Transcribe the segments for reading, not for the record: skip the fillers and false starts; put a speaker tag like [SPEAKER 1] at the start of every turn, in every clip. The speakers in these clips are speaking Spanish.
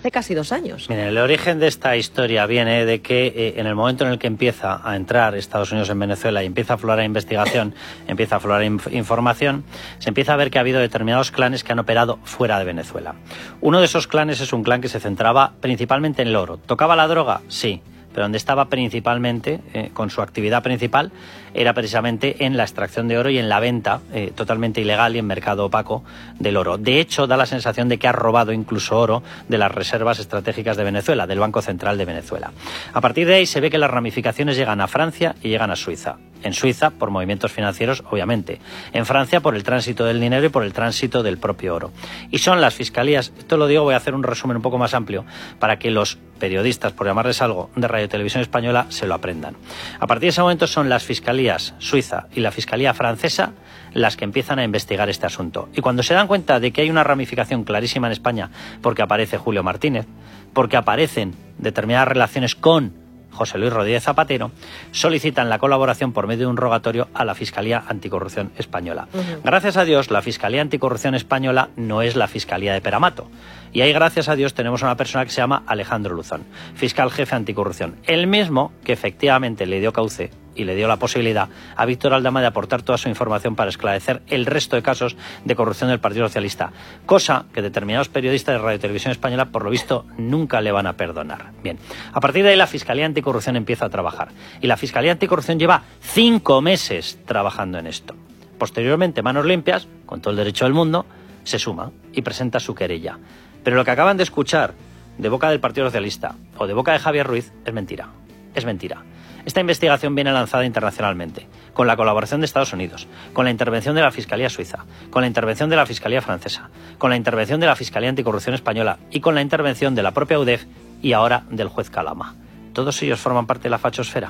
[SPEAKER 1] hace casi 2 años.
[SPEAKER 2] Miren, el origen de esta historia viene de que en el momento en el que empieza a entrar Estados Unidos en Venezuela y empieza a aflorar investigación, empieza a aflorar información, se empieza a ver que ha habido determinados clanes que han operado fuera de Venezuela. Uno de esos clanes es un clan que se centraba principalmente en el oro. ¿Tocaba la droga? Sí. Pero donde estaba principalmente, con su actividad principal, era precisamente en la extracción de oro y en la venta totalmente ilegal y en mercado opaco del oro. De hecho, da la sensación de que ha robado incluso oro de las reservas estratégicas de Venezuela, del Banco Central de Venezuela. A partir de ahí se ve que las ramificaciones llegan a Francia y llegan a Suiza. En Suiza, por movimientos financieros, obviamente. En Francia, por el tránsito del dinero y por el tránsito del propio oro. Y son las fiscalías, esto lo digo, voy a hacer un resumen un poco más amplio, para que los periodistas, por llamarles algo, de Radio Televisión Española, se lo aprendan. A partir de ese momento son las fiscalías suiza y la fiscalía francesa las que empiezan a investigar este asunto. Y cuando se dan cuenta de que hay una ramificación clarísima en España, porque aparece Julio Martínez, porque aparecen determinadas relaciones con José Luis Rodríguez Zapatero, solicitan la colaboración por medio de un rogatorio a la Fiscalía Anticorrupción Española. Gracias a Dios, la Fiscalía Anticorrupción Española no es la Fiscalía de Peramato. Y ahí, gracias a Dios, tenemos una persona que se llama Alejandro Luzón, fiscal jefe anticorrupción. El mismo que efectivamente le dio cauce y le dio la posibilidad a Víctor Aldama de aportar toda su información para esclarecer el resto de casos de corrupción del Partido Socialista, cosa que determinados periodistas de Radio Televisión Española, por lo visto, nunca le van a perdonar. Bien, a partir de ahí la Fiscalía Anticorrupción empieza a trabajar y la Fiscalía Anticorrupción lleva 5 meses trabajando en esto. Posteriormente, Manos Limpias, con todo el derecho del mundo, se suma y presenta su querella. Pero lo que acaban de escuchar de boca del Partido Socialista o de boca de Javier Ruiz es mentira. Es mentira. Esta investigación viene lanzada internacionalmente, con la colaboración de Estados Unidos, con la intervención de la Fiscalía Suiza, con la intervención de la Fiscalía Francesa, con la intervención de la Fiscalía Anticorrupción Española y con la intervención de la propia UDEF y ahora del juez Calama. Todos ellos forman parte de la fachosfera.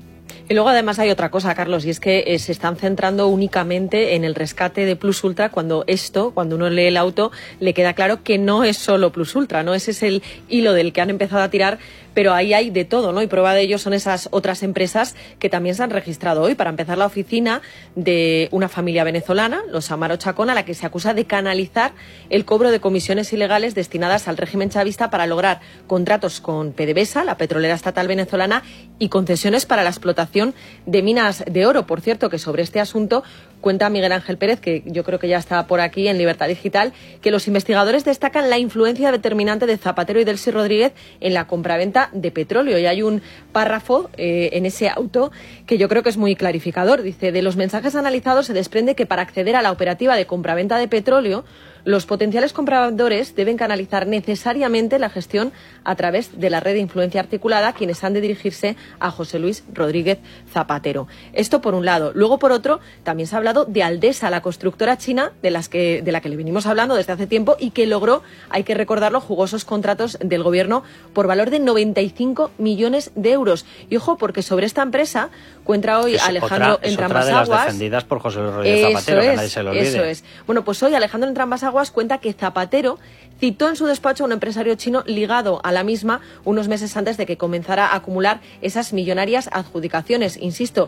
[SPEAKER 1] Y luego además hay otra cosa, Carlos, y es que se están centrando únicamente en el rescate de Plus Ultra cuando uno lee el auto, le queda claro que no es solo Plus Ultra, ¿no? Ese es el hilo del que han empezado a tirar, pero ahí hay de todo, ¿no? Y prueba de ello son esas otras empresas que también se han registrado hoy. Para empezar, la oficina de una familia venezolana, los Amaro Chacón, a la que se acusa de canalizar el cobro de comisiones ilegales destinadas al régimen chavista para lograr contratos con PDVSA, la petrolera estatal venezolana, y concesiones para la explotación de minas de oro. Por cierto, que sobre este asunto cuenta Miguel Ángel Pérez, que yo creo que ya está por aquí en Libertad Digital, que los investigadores destacan la influencia determinante de Zapatero y Delcy Rodríguez en la compraventa de petróleo. Y hay un párrafo en ese auto que yo creo que es muy clarificador. Dice, de los mensajes analizados se desprende que para acceder a la operativa de compraventa de petróleo, los potenciales compradores deben canalizar necesariamente la gestión a través de la red de influencia articulada, quienes han de dirigirse a José Luis Rodríguez Zapatero. Esto por un lado. Luego, por otro, también se ha hablado de Aldesa, la constructora china de la que le venimos hablando desde hace tiempo y que logró, hay que recordarlo, jugosos contratos del gobierno por valor de 95 millones de euros. Y ojo, porque sobre esta empresa cuenta hoy Alejandro Entrambas
[SPEAKER 2] Aguas. Otra de las defendidas por José Luis Rodríguez Zapatero, que nadie se lo olvide. Eso es. Bueno, pues hoy Alejandro Entrambas Aguas cuenta que Zapatero citó en su despacho a un empresario chino ligado a la misma unos meses antes de que comenzara a acumular esas millonarias adjudicaciones. Insisto,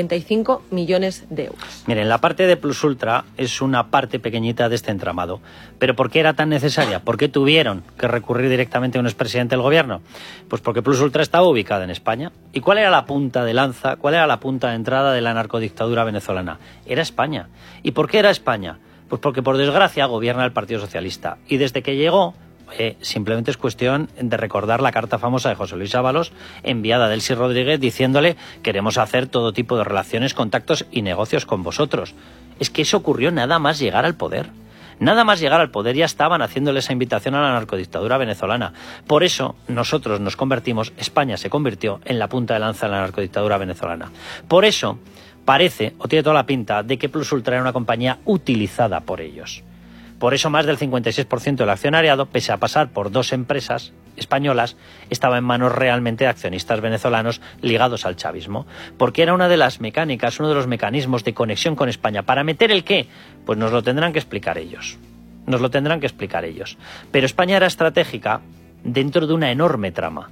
[SPEAKER 2] 95 millones de euros. Miren, la parte de Plus Ultra es una parte pequeñita de este entramado. ¿Pero por qué era tan necesaria? ¿Por qué tuvieron que recurrir directamente a un expresidente del gobierno? Pues porque Plus Ultra estaba ubicada en España. ¿Y cuál era la punta de lanza? ¿Cuál era la punta de entrada de la narcodictadura venezolana? Era España. ¿Y por qué era España? Pues porque, por desgracia, gobierna el Partido Socialista. Y desde que llegó, simplemente es cuestión de recordar la carta famosa de José Luis Ábalos, enviada a Delcy Rodríguez, diciéndole: queremos hacer todo tipo de relaciones, contactos y negocios con vosotros. Es que eso ocurrió nada más llegar al poder. Nada más llegar al poder ya estaban haciéndole esa invitación a la narcodictadura venezolana. Por eso nosotros nos convertimos, España se convirtió en la punta de lanza de la narcodictadura venezolana. Por eso parece, o tiene toda la pinta, de que Plus Ultra era una compañía utilizada por ellos. Por eso más del 56% del accionariado, pese a pasar por 2 empresas españolas, estaba en manos realmente de accionistas venezolanos ligados al chavismo. Porque era una de las mecánicas, uno de los mecanismos de conexión con España. ¿Para meter el qué? Pues nos lo tendrán que explicar ellos. Pero España era estratégica dentro de una enorme trama.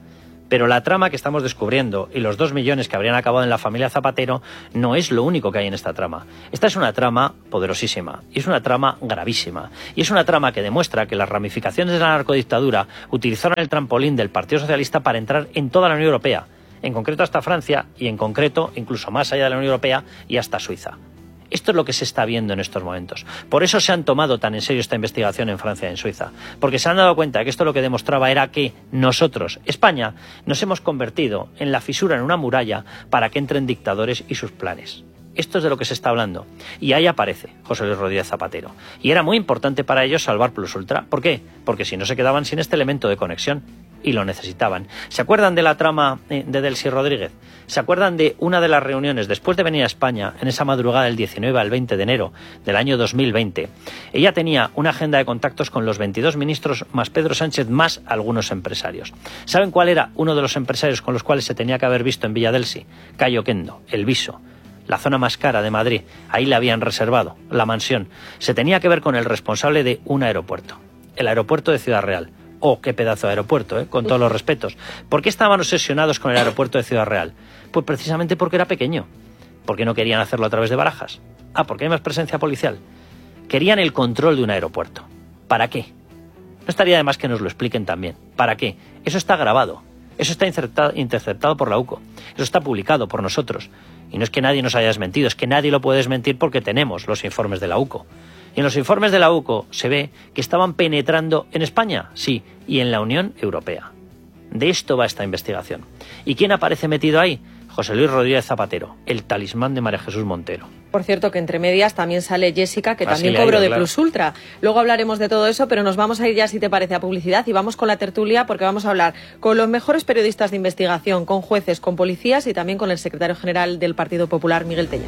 [SPEAKER 2] Pero la trama que estamos descubriendo y los 2 millones que habrían acabado en la familia Zapatero no es lo único que hay en esta trama. Esta es una trama poderosísima y es una trama gravísima. Y es una trama que demuestra que las ramificaciones de la narcodictadura utilizaron el trampolín del Partido Socialista para entrar en toda la Unión Europea, en concreto hasta Francia y en concreto incluso más allá de la Unión Europea y hasta Suiza. Esto es lo que se está viendo en estos momentos. Por eso se han tomado tan en serio esta investigación en Francia y en Suiza. Porque se han dado cuenta de que esto lo que demostraba era que nosotros, España, nos hemos convertido en la fisura en una muralla para que entren dictadores y sus planes. Esto es de lo que se está hablando. Y ahí aparece José Luis Rodríguez Zapatero. Y era muy importante para ellos salvar Plus Ultra. ¿Por qué? Porque si no se quedaban sin este elemento de conexión. Y lo necesitaban. ¿Se acuerdan de la trama de Delcy Rodríguez? ¿Se acuerdan de una de las reuniones después de venir a España en esa madrugada del 19 al 20 de enero del año 2020? Ella tenía una agenda de contactos con los 22 ministros más Pedro Sánchez más algunos empresarios. ¿Saben cuál era uno de los empresarios con los cuales se tenía que haber visto en Villa Delcy? Cayo Quendo, El Viso. La zona más cara de Madrid. Ahí le habían reservado la mansión. Se tenía que ver con el responsable de un aeropuerto. El aeropuerto de Ciudad Real. Oh, qué pedazo de aeropuerto, con todos los respetos. ¿Por qué estaban obsesionados con el aeropuerto de Ciudad Real? Pues precisamente porque era pequeño. Porque no querían hacerlo a través de Barajas. Porque hay más presencia policial. Querían el control de un aeropuerto. ¿Para qué? No estaría de más que nos lo expliquen también. ¿Para qué? Eso está grabado. Eso está interceptado por la UCO. Eso está publicado por nosotros. Y no es que nadie nos haya desmentido, es que nadie lo puede desmentir porque tenemos los informes de la UCO. Y en los informes de la UCO se ve que estaban penetrando en España, sí, y en la Unión Europea. De esto va esta investigación. ¿Y quién aparece metido ahí? José Luis Rodríguez Zapatero, el talismán de María Jesús Montero.
[SPEAKER 1] Por cierto, que entre medias también sale Jessica, que también cobró de Plus Ultra. Luego hablaremos de todo eso, pero nos vamos a ir ya, si te parece, a publicidad y vamos con la tertulia porque vamos a hablar con los mejores periodistas de investigación, con jueces, con policías y también con el secretario general del Partido Popular, Miguel Tellado.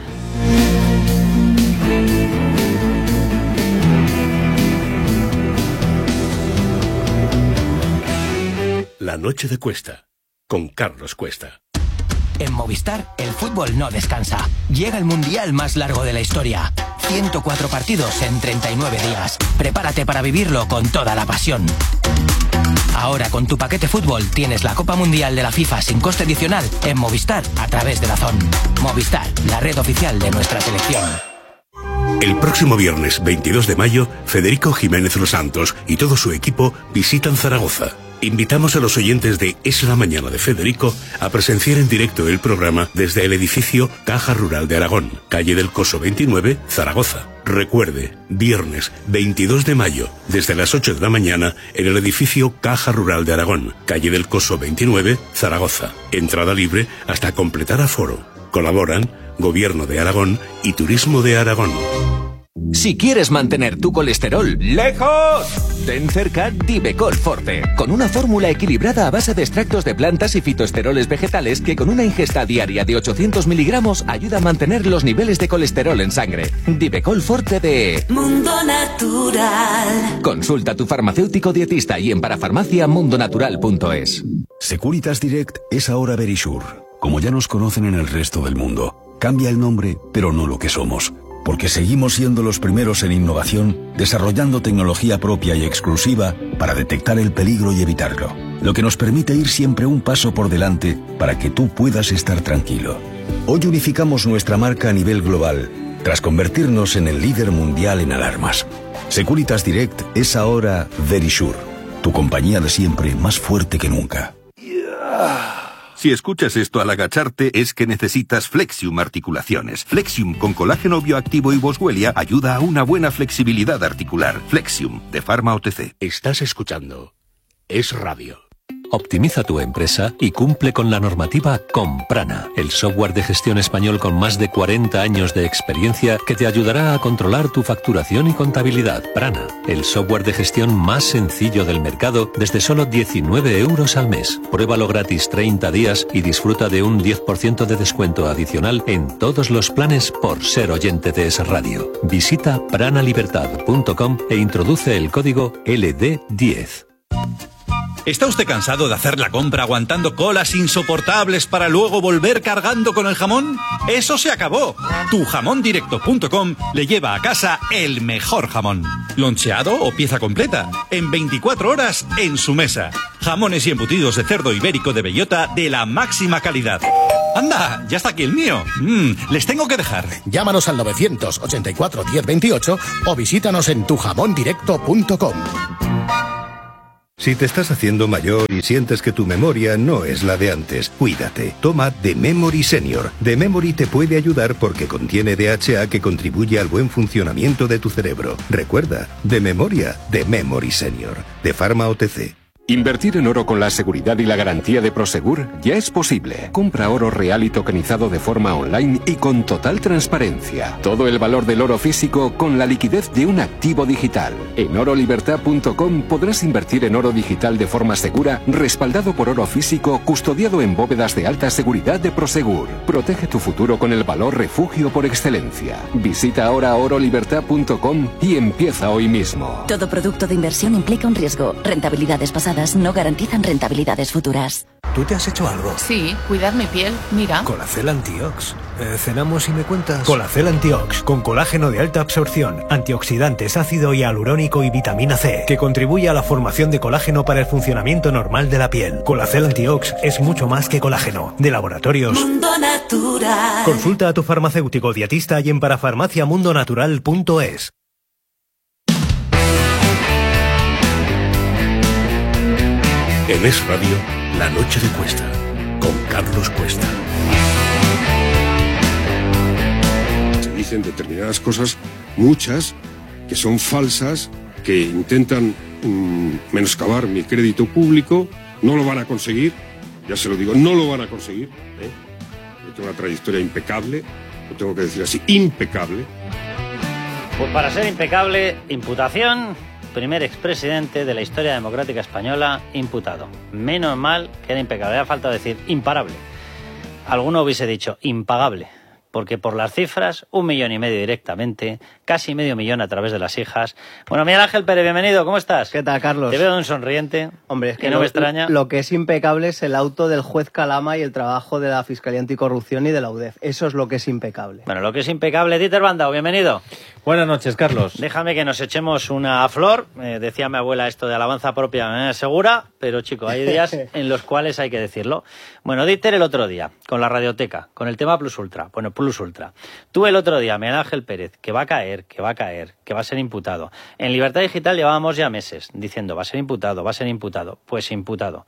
[SPEAKER 3] La noche de Cuesta, con Carlos Cuesta.
[SPEAKER 4] En Movistar, el fútbol no descansa. Llega el mundial más largo de la historia. 104 partidos en 39 días. Prepárate para vivirlo con toda la pasión. Ahora con tu paquete fútbol tienes la Copa Mundial de la FIFA sin coste adicional en Movistar a través de DAZN. Movistar, la red oficial de nuestra selección.
[SPEAKER 3] El próximo viernes 22 de mayo, Federico Jiménez Los Santos y todo su equipo visitan Zaragoza. Invitamos a los oyentes de Es la Mañana de Federico a presenciar en directo el programa desde el edificio Caja Rural de Aragón, calle del Coso 29, Zaragoza. Recuerde, viernes 22 de mayo, desde las 8 de la mañana, en el edificio Caja Rural de Aragón, calle del Coso 29, Zaragoza. Entrada libre hasta completar aforo. Colaboran Gobierno de Aragón y Turismo de Aragón.
[SPEAKER 5] Si quieres mantener tu colesterol lejos, ten cerca Divecol Forte, con una fórmula equilibrada a base de extractos de plantas y fitoesteroles vegetales que con una ingesta diaria de 800 miligramos ayuda a mantener los niveles de colesterol en sangre. Divecol Forte de
[SPEAKER 6] Mundo Natural.
[SPEAKER 5] Consulta a tu farmacéutico dietista y en parafarmacia.mundonatural.es.
[SPEAKER 7] Securitas Direct es ahora Verisure. Como ya nos conocen en el resto del mundo, cambia el nombre, pero no lo que somos. Porque seguimos siendo los primeros en innovación, desarrollando tecnología propia y exclusiva para detectar el peligro y evitarlo. Lo que nos permite ir siempre un paso por delante para que tú puedas estar tranquilo. Hoy unificamos nuestra marca a nivel global, tras convertirnos en el líder mundial en alarmas. Securitas Direct es ahora Verisure, tu compañía de siempre más fuerte que nunca.
[SPEAKER 8] Si escuchas esto al agacharte es que necesitas Flexium Articulaciones. Flexium con colágeno bioactivo y boswellia ayuda a una buena flexibilidad articular. Flexium, de Pharma OTC.
[SPEAKER 3] Estás escuchando Es Radio.
[SPEAKER 9] Optimiza tu empresa y cumple con la normativa con Prana, el software de gestión español con más de 40 años de experiencia que te ayudará a controlar tu facturación y contabilidad. Prana, el software de gestión más sencillo del mercado desde solo 19 euros al mes. Pruébalo gratis 30 días y disfruta de un 10% de descuento adicional en todos los planes por ser oyente de Es Radio. Visita pranalibertad.com e introduce el código LD10.
[SPEAKER 10] ¿Está usted cansado de hacer la compra aguantando colas insoportables para luego volver cargando con el jamón? ¡Eso se acabó! Tujamondirecto.com le lleva a casa el mejor jamón. ¿Loncheado o pieza completa? En 24 horas en su mesa. Jamones y embutidos de cerdo ibérico de bellota de la máxima calidad. ¡Anda! Ya está aquí el mío. Les tengo que dejar.
[SPEAKER 11] Llámanos al 984 1028 o visítanos en tujamondirecto.com.
[SPEAKER 8] Si te estás haciendo mayor y sientes que tu memoria no es la de antes, cuídate. Toma The Memory Senior. The Memory te puede ayudar porque contiene DHA que contribuye al buen funcionamiento de tu cerebro. Recuerda, de memoria, The Memory Senior. De Pharma OTC.
[SPEAKER 12] Invertir en oro con la seguridad y la garantía de Prosegur ya es posible. Compra oro real y tokenizado de forma online y con total transparencia. Todo el valor del oro físico con la liquidez de un activo digital. En orolibertad.com podrás invertir en oro digital de forma segura, respaldado por oro físico, custodiado en bóvedas de alta seguridad de Prosegur. Protege tu futuro con el valor refugio por excelencia. Visita ahora orolibertad.com y empieza hoy mismo.
[SPEAKER 13] Todo producto de inversión implica un riesgo. Rentabilidades pasadas no garantizan rentabilidades futuras.
[SPEAKER 14] ¿Tú te has hecho algo?
[SPEAKER 15] Sí, cuidar mi piel, mira.
[SPEAKER 14] Colacel Antiox. Cenamos y me cuentas. Colacel Antiox, con colágeno de alta absorción, antioxidantes, ácido hialurónico y vitamina C, que contribuye a la formación de colágeno para el funcionamiento normal de la piel. Colacel Antiox es mucho más que colágeno. De Laboratorios
[SPEAKER 6] Mundo Natural.
[SPEAKER 14] Consulta a tu farmacéutico dietista y en parafarmaciamundonatural.es.
[SPEAKER 3] En Es Radio, La Noche de Cuesta, con Carlos Cuesta.
[SPEAKER 16] Se dicen determinadas cosas, muchas, que son falsas, que intentan menoscabar mi crédito público. No lo van a conseguir, ya se lo digo, no lo van a conseguir. Yo tengo una trayectoria impecable, lo tengo que decir así, impecable.
[SPEAKER 2] Pues para ser impecable, imputación... Primer expresidente de la historia democrática española imputado. Menos mal que era impecable. Era falta decir imparable. Alguno hubiese dicho impagable. Porque por las cifras, 1,5 millones directamente, casi medio millón a través de las hijas. Bueno, Miguel Ángel Pérez, bienvenido, ¿cómo estás?
[SPEAKER 17] ¿Qué tal, Carlos?
[SPEAKER 2] Te veo un sonriente.
[SPEAKER 17] Hombre, es que
[SPEAKER 2] no me extraña.
[SPEAKER 17] Lo que es impecable es el auto del juez Calama y el trabajo de la Fiscalía Anticorrupción y de la UDEF. Eso es lo que es impecable.
[SPEAKER 2] Bueno, lo que es impecable, Dieter Bandau, bienvenido.
[SPEAKER 18] Buenas noches, Carlos.
[SPEAKER 2] Déjame que nos echemos una flor. Decía mi abuela esto de alabanza propia segura, pero chico, hay días en los cuales hay que decirlo. Bueno, Dieter el otro día, con la radioteca, con el tema Plus Ultra. Bueno, Plus Ultra. Tú el otro día, Miguel Ángel Pérez, que va a caer, que va a ser imputado. En Libertad Digital llevábamos ya meses diciendo va a ser imputado. Pues imputado.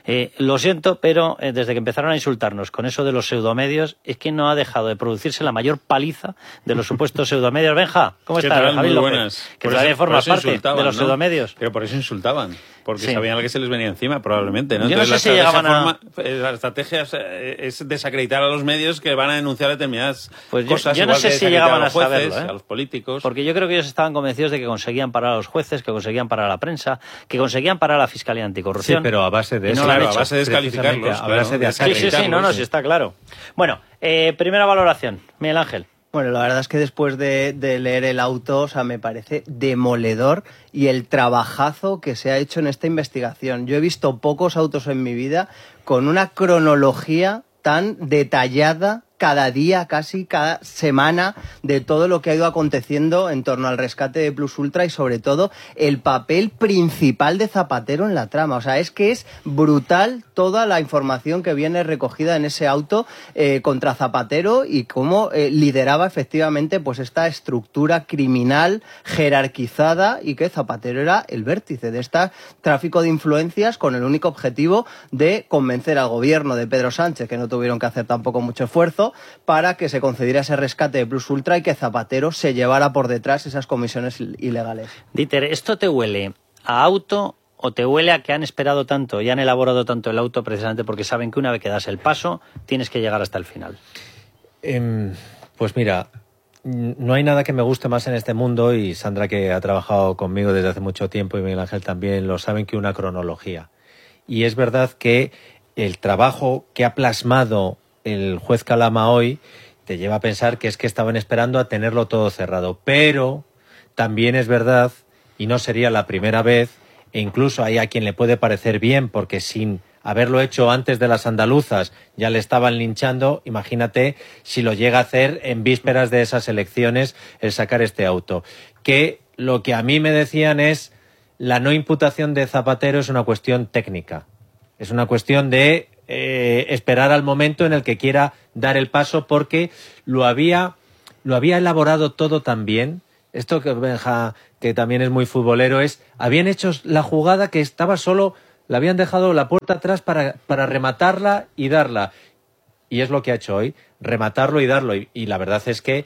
[SPEAKER 2] Lo siento, pero desde que empezaron a insultarnos con eso de los pseudomedios, es que no ha dejado de producirse la mayor paliza de los supuestos pseudomedios. Benja, ¿cómo estás?
[SPEAKER 18] Muy buenas.
[SPEAKER 2] Que todavía formas parte de los pseudomedios.
[SPEAKER 18] Pero por eso insultaban. Porque sabían lo que se les venía encima, probablemente, ¿no?
[SPEAKER 2] Yo no sé si llegaban
[SPEAKER 18] la estrategia es desacreditar a los medios que van a denunciar determinadas cosas.
[SPEAKER 2] Yo no sé si llegaban a saberlo,
[SPEAKER 18] a los políticos.
[SPEAKER 2] Porque yo creo que ellos estaban convencidos de que conseguían parar a los jueces, que conseguían parar a la prensa, que conseguían parar a la Fiscalía Anticorrupción.
[SPEAKER 18] Sí, pero a base de eso.
[SPEAKER 2] No
[SPEAKER 18] a base de descalificarlos.
[SPEAKER 2] A base de desacreditarlos. Sí, está claro. Bueno, primera valoración, Miguel Ángel.
[SPEAKER 17] Bueno, la verdad es que después de leer el auto, o sea, me parece demoledor y el trabajazo que se ha hecho en esta investigación. Yo he visto pocos autos en mi vida con una cronología tan detallada cada día, casi cada semana, de todo lo que ha ido aconteciendo en torno al rescate de Plus Ultra y sobre todo el papel principal de Zapatero en la trama. O sea, es que es brutal toda la información que viene recogida en ese auto contra Zapatero y cómo lideraba efectivamente pues esta estructura criminal jerarquizada y que Zapatero era el vértice de este tráfico de influencias con el único objetivo de convencer al gobierno de Pedro Sánchez, que no tuvieron que hacer tampoco mucho esfuerzo, para que se concediera ese rescate de Plus Ultra y que Zapatero se llevara por detrás esas comisiones ilegales.
[SPEAKER 2] Dieter, ¿esto te huele a auto o te huele a que han esperado tanto y han elaborado tanto el auto precisamente porque saben que una vez que das el paso tienes que llegar hasta el final?
[SPEAKER 18] Pues mira, no hay nada que me guste más en este mundo, y Sandra, que ha trabajado conmigo desde hace mucho tiempo, y Miguel Ángel también, lo saben, que una cronología. Y es verdad que el trabajo que ha plasmado el juez Calama hoy te lleva a pensar que es que estaban esperando a tenerlo todo cerrado. Pero también es verdad, y no sería la primera vez, e incluso hay a quien le puede parecer bien, porque sin haberlo hecho antes de las andaluzas ya le estaban linchando, imagínate si lo llega a hacer en vísperas de esas elecciones el sacar este auto. Que lo que a mí me decían es, la no imputación de Zapatero es una cuestión técnica. Es una cuestión de esperar al momento en el que quiera dar el paso, porque lo había elaborado todo tan bien. Esto que Benja, que también es muy futbolero, habían hecho la jugada que estaba solo, le habían dejado la puerta atrás para rematarla y darla. Y es lo que ha hecho hoy, rematarlo y darlo. Y la verdad es que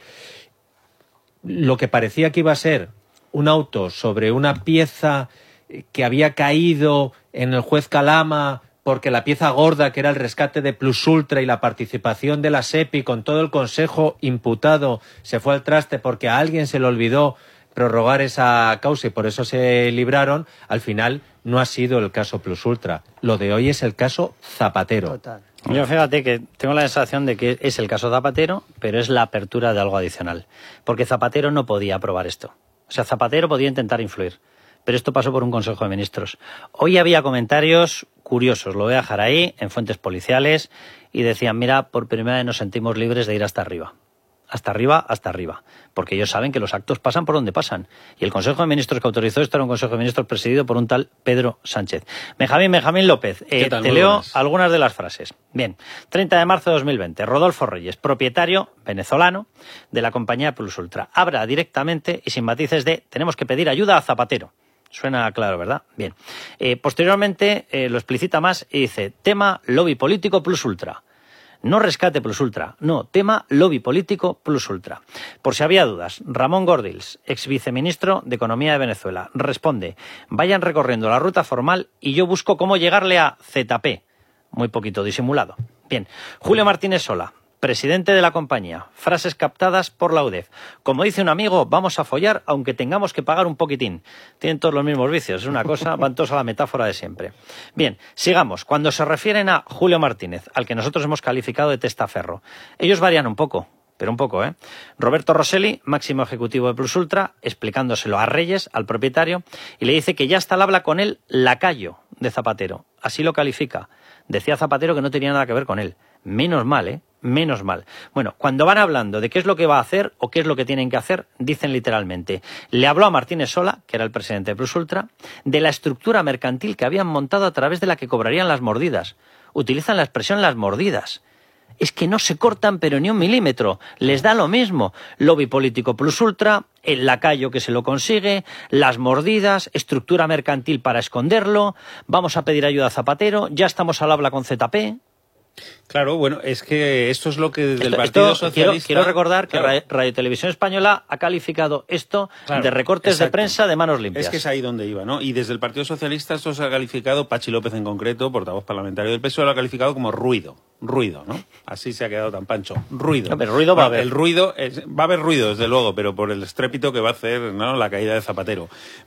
[SPEAKER 18] lo que parecía que iba a ser un auto sobre una pieza que había caído en el juez Calama, porque la pieza gorda, que era el rescate de Plus Ultra y la participación de la SEPI con todo el Consejo imputado, se fue al traste porque a alguien se le olvidó prorrogar esa causa y por eso se libraron. Al final no ha sido el caso Plus Ultra. Lo de hoy es el caso Zapatero.
[SPEAKER 17] Total.
[SPEAKER 2] Yo fíjate que tengo la sensación de que es el caso Zapatero, pero es la apertura de algo adicional. Porque Zapatero no podía aprobar esto. O sea, Zapatero podía intentar influir, pero esto pasó por un Consejo de Ministros. Hoy había comentarios curiosos, lo voy a dejar ahí, en fuentes policiales, y decían, mira, por primera vez nos sentimos libres de ir hasta arriba. Hasta arriba, porque ellos saben que los actos pasan por donde pasan. Y el Consejo de Ministros que autorizó esto era un Consejo de Ministros presidido por un tal Pedro Sánchez. Benjamín López, te leo algunas de las frases. Bien, 30 de marzo de 2020, Rodolfo Reyes, propietario venezolano de la compañía Plus Ultra, habla directamente y sin matices de tenemos que pedir ayuda a Zapatero. Suena claro, ¿verdad? Bien. Posteriormente lo explicita más y dice, tema lobby político Plus Ultra. No rescate Plus Ultra, no, tema lobby político Plus Ultra. Por si había dudas, Ramón Gordills, ex viceministro de Economía de Venezuela, responde, vayan recorriendo la ruta formal y yo busco cómo llegarle a ZP. Muy poquito disimulado. Bien, Julio Martínez Sola, presidente de la compañía, frases captadas por la UDEF. Como dice un amigo, vamos a follar aunque tengamos que pagar un poquitín. Tienen todos los mismos vicios, es una cosa, van todos a la metáfora de siempre. Bien, sigamos. Cuando se refieren a Julio Martínez, al que nosotros hemos calificado de testaferro, ellos varían un poco, pero un poco, ¿eh? Roberto Rosselli, máximo ejecutivo de Plus Ultra, explicándoselo a Reyes, al propietario, y le dice que ya está al habla con él lacayo de Zapatero. Así lo califica. Decía Zapatero que no tenía nada que ver con él. Menos mal, ¿eh? Menos mal. Bueno, cuando van hablando de qué es lo que va a hacer o qué es lo que tienen que hacer, dicen literalmente, le habló a Martínez Sola, que era el presidente de Plus Ultra, de la estructura mercantil que habían montado a través de la que cobrarían las mordidas. Utilizan la expresión las mordidas. Es que no se cortan pero ni un milímetro, les da lo mismo. Lobby político Plus Ultra, el lacayo que se lo consigue, las mordidas, estructura mercantil para esconderlo, vamos a pedir ayuda a Zapatero, ya estamos al habla con ZP.
[SPEAKER 19] Claro, bueno, es que esto es lo que desde el Partido Socialista...
[SPEAKER 2] Quiero recordar que Radio Televisión Española ha calificado esto de recortes de prensa de manos limpias.
[SPEAKER 19] Es que es ahí donde iba, ¿no? Y desde el Partido Socialista esto se ha calificado, Pachi López en concreto, portavoz parlamentario del PSOE, lo ha calificado como ruido, ¿no? Así se ha quedado tan pancho, ruido.
[SPEAKER 2] No, pero ruido va a haber.
[SPEAKER 19] El ruido, va a haber ruido, desde luego, pero por el estrépito que va a hacer, ¿no?, la caída de Zapatero.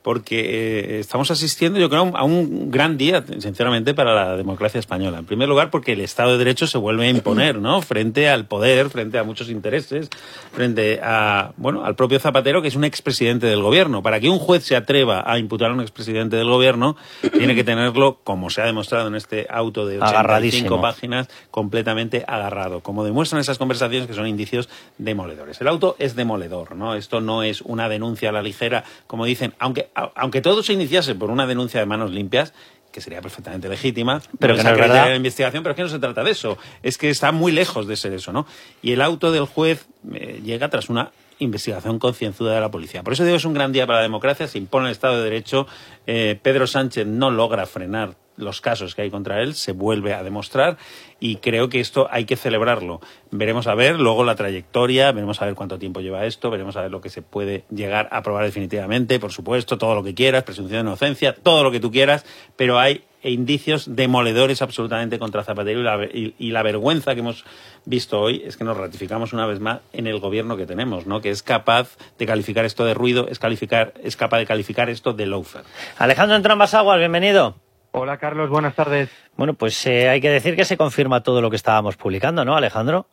[SPEAKER 19] Porque estamos asistiendo, yo creo, a un gran día, sinceramente, para la democracia española. En primer lugar, porque el Estado de Derecho se vuelve a imponer, ¿no?, frente al poder, frente a muchos intereses, frente a, bueno, al propio Zapatero, que es un expresidente del gobierno. Para que un juez se atreva a imputar a un expresidente del gobierno, tiene que tenerlo, como se ha demostrado en este auto de 85 páginas, completamente agarrado, como demuestran esas conversaciones que son indicios demoledores. El auto es demoledor, ¿no? Esto no es una denuncia a la ligera, como dicen, aunque todo se iniciase por una denuncia de manos limpias, que sería perfectamente legítima,
[SPEAKER 2] pero que no es verdad.
[SPEAKER 19] La investigación, pero es que no se trata de eso, es que está muy lejos de ser eso, ¿no? Y el auto del juez llega tras una investigación concienzuda de la policía. Por eso digo, es un gran día para la democracia, se impone el Estado de Derecho, Pedro Sánchez no logra frenar los casos que hay contra él, se vuelve a demostrar y creo que esto hay que celebrarlo. Veremos a ver luego la trayectoria, veremos a ver cuánto tiempo lleva esto, veremos a ver lo que se puede llegar a aprobar definitivamente, por supuesto, todo lo que quieras, presunción de inocencia, todo lo que tú quieras, pero hay indicios demoledores absolutamente contra Zapatero y la vergüenza que hemos visto hoy es que nos ratificamos una vez más en el gobierno que tenemos, ¿no?, que es capaz de calificar esto de ruido, es capaz de calificar esto de lawfare.
[SPEAKER 2] Alejandro Entrambas-Aguas, bienvenido.
[SPEAKER 20] Hola, Carlos, buenas tardes.
[SPEAKER 2] Bueno, pues hay que decir que se confirma todo lo que estábamos publicando, ¿no, Alejandro?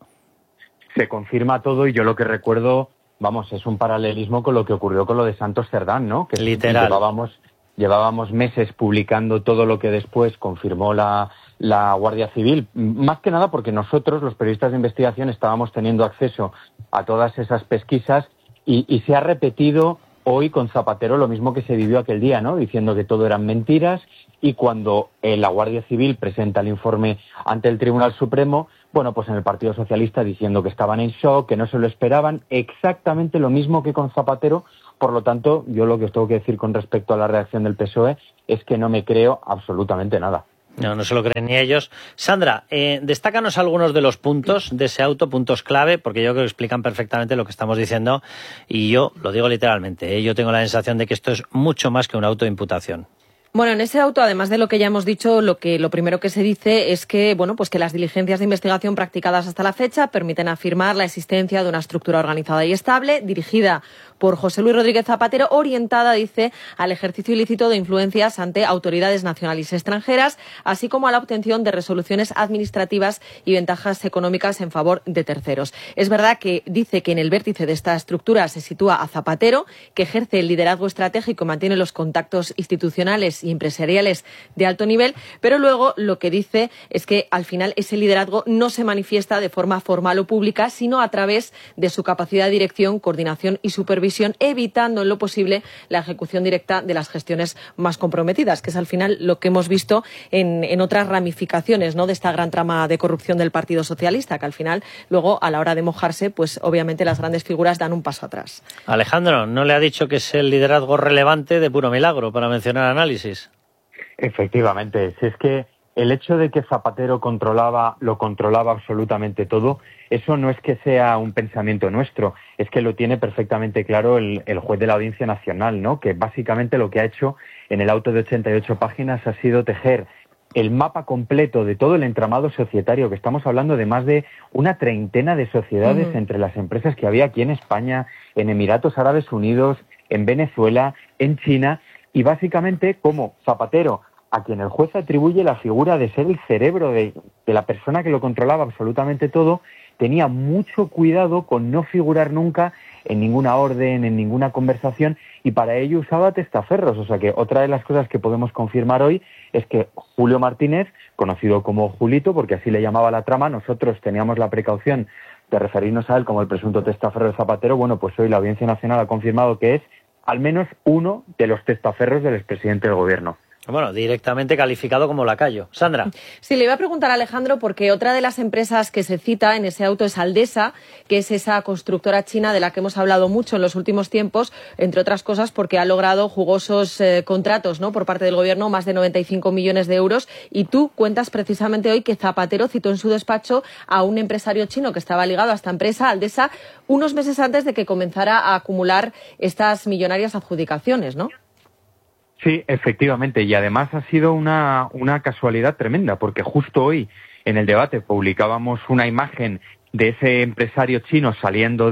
[SPEAKER 20] Se confirma todo y yo lo que recuerdo, vamos, es un paralelismo con lo que ocurrió con lo de Santos Cerdán, ¿no? Que
[SPEAKER 2] literal.
[SPEAKER 20] Llevábamos meses publicando todo lo que después confirmó la Guardia Civil, más que nada porque nosotros, los periodistas de investigación, estábamos teniendo acceso a todas esas pesquisas y se ha repetido hoy con Zapatero lo mismo que se vivió aquel día, ¿no? Diciendo que todo eran mentiras, y cuando la Guardia Civil presenta el informe ante el Tribunal Supremo, bueno, pues en el Partido Socialista diciendo que estaban en shock, que no se lo esperaban, exactamente lo mismo que con Zapatero. Por lo tanto, yo lo que os tengo que decir con respecto a la reacción del PSOE es que no me creo absolutamente nada.
[SPEAKER 2] No se lo creen ni ellos. Sandra, destácanos algunos de los puntos de ese auto, puntos clave, porque yo creo que explican perfectamente lo que estamos diciendo, y yo lo digo literalmente, yo tengo la sensación de que esto es mucho más que un auto de imputación.
[SPEAKER 1] Bueno, en ese auto, además de lo que ya hemos dicho, lo primero que se dice es que, bueno, pues que las diligencias de investigación practicadas hasta la fecha permiten afirmar la existencia de una estructura organizada y estable, dirigida por José Luis Rodríguez Zapatero, orientada, dice, al ejercicio ilícito de influencias ante autoridades nacionales y extranjeras, así como a la obtención de resoluciones administrativas y ventajas económicas en favor de terceros. Es verdad que dice que en el vértice de esta estructura se sitúa a Zapatero, que ejerce el liderazgo estratégico y mantiene los contactos institucionales y empresariales de alto nivel, pero luego lo que dice es que al final ese liderazgo no se manifiesta de forma formal o pública, sino a través de su capacidad de dirección, coordinación y supervisión, evitando en lo posible la ejecución directa de las gestiones más comprometidas, que es al final lo que hemos visto en otras ramificaciones, ¿no?, de esta gran trama de corrupción del Partido Socialista, que al final luego a la hora de mojarse, pues obviamente las grandes figuras dan un paso atrás.
[SPEAKER 2] Alejandro, ¿no le ha dicho que es el liderazgo relevante de puro milagro, para mencionar análisis?
[SPEAKER 20] Efectivamente, si es que el hecho de que Zapatero lo controlaba absolutamente todo, eso no es que sea un pensamiento nuestro, es que lo tiene perfectamente claro el juez de la Audiencia Nacional, ¿no? Que básicamente lo que ha hecho en el auto de 88 páginas ha sido tejer el mapa completo de todo el entramado societario, que estamos hablando de más de una treintena de sociedades entre las empresas que había aquí en España, en Emiratos Árabes Unidos, en Venezuela, en China, y básicamente como Zapatero, a quien el juez atribuye la figura de ser el cerebro de la persona que lo controlaba absolutamente todo, tenía mucho cuidado con no figurar nunca en ninguna orden, en ninguna conversación, y para ello usaba testaferros. O sea que otra de las cosas que podemos confirmar hoy es que Julio Martínez, conocido como Julito, porque así le llamaba la trama, nosotros teníamos la precaución de referirnos a él como el presunto testaferro de Zapatero. Bueno, pues hoy la Audiencia Nacional ha confirmado que es al menos uno de los testaferros del expresidente del Gobierno.
[SPEAKER 2] Bueno, directamente calificado como lacayo. Sandra.
[SPEAKER 1] Sí, le iba a preguntar a Alejandro porque otra de las empresas que se cita en ese auto es Aldesa, que es esa constructora china de la que hemos hablado mucho en los últimos tiempos, entre otras cosas porque ha logrado jugosos contratos, ¿no?, por parte del Gobierno, más de 95 millones de euros. Y tú cuentas precisamente hoy que Zapatero citó en su despacho a un empresario chino que estaba ligado a esta empresa, Aldesa, unos meses antes de que comenzara a acumular estas millonarias adjudicaciones, ¿no?
[SPEAKER 20] Sí, efectivamente, y además ha sido una casualidad tremenda, porque justo hoy en el debate publicábamos una imagen de ese empresario chino saliendo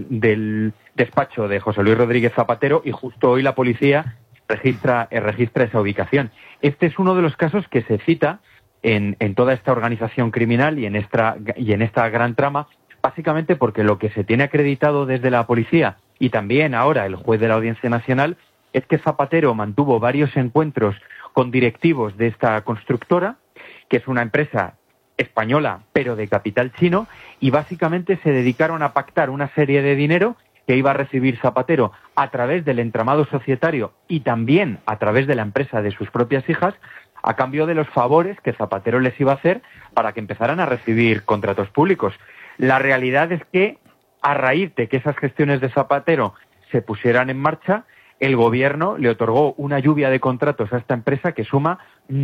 [SPEAKER 20] del despacho de José Luis Rodríguez Zapatero, y justo hoy la policía registra esa ubicación. Este es uno de los casos que se cita en toda esta organización criminal y en esta gran trama, básicamente porque lo que se tiene acreditado desde la policía y también ahora el juez de la Audiencia Nacional es que Zapatero mantuvo varios encuentros con directivos de esta constructora, que es una empresa española, pero de capital chino, y básicamente se dedicaron a pactar una serie de dinero que iba a recibir Zapatero a través del entramado societario y también a través de la empresa de sus propias hijas, a cambio de los favores que Zapatero les iba a hacer para que empezaran a recibir contratos públicos. La realidad es que, a raíz de que esas gestiones de Zapatero se pusieran en marcha, el Gobierno le otorgó una lluvia de contratos a esta empresa que suma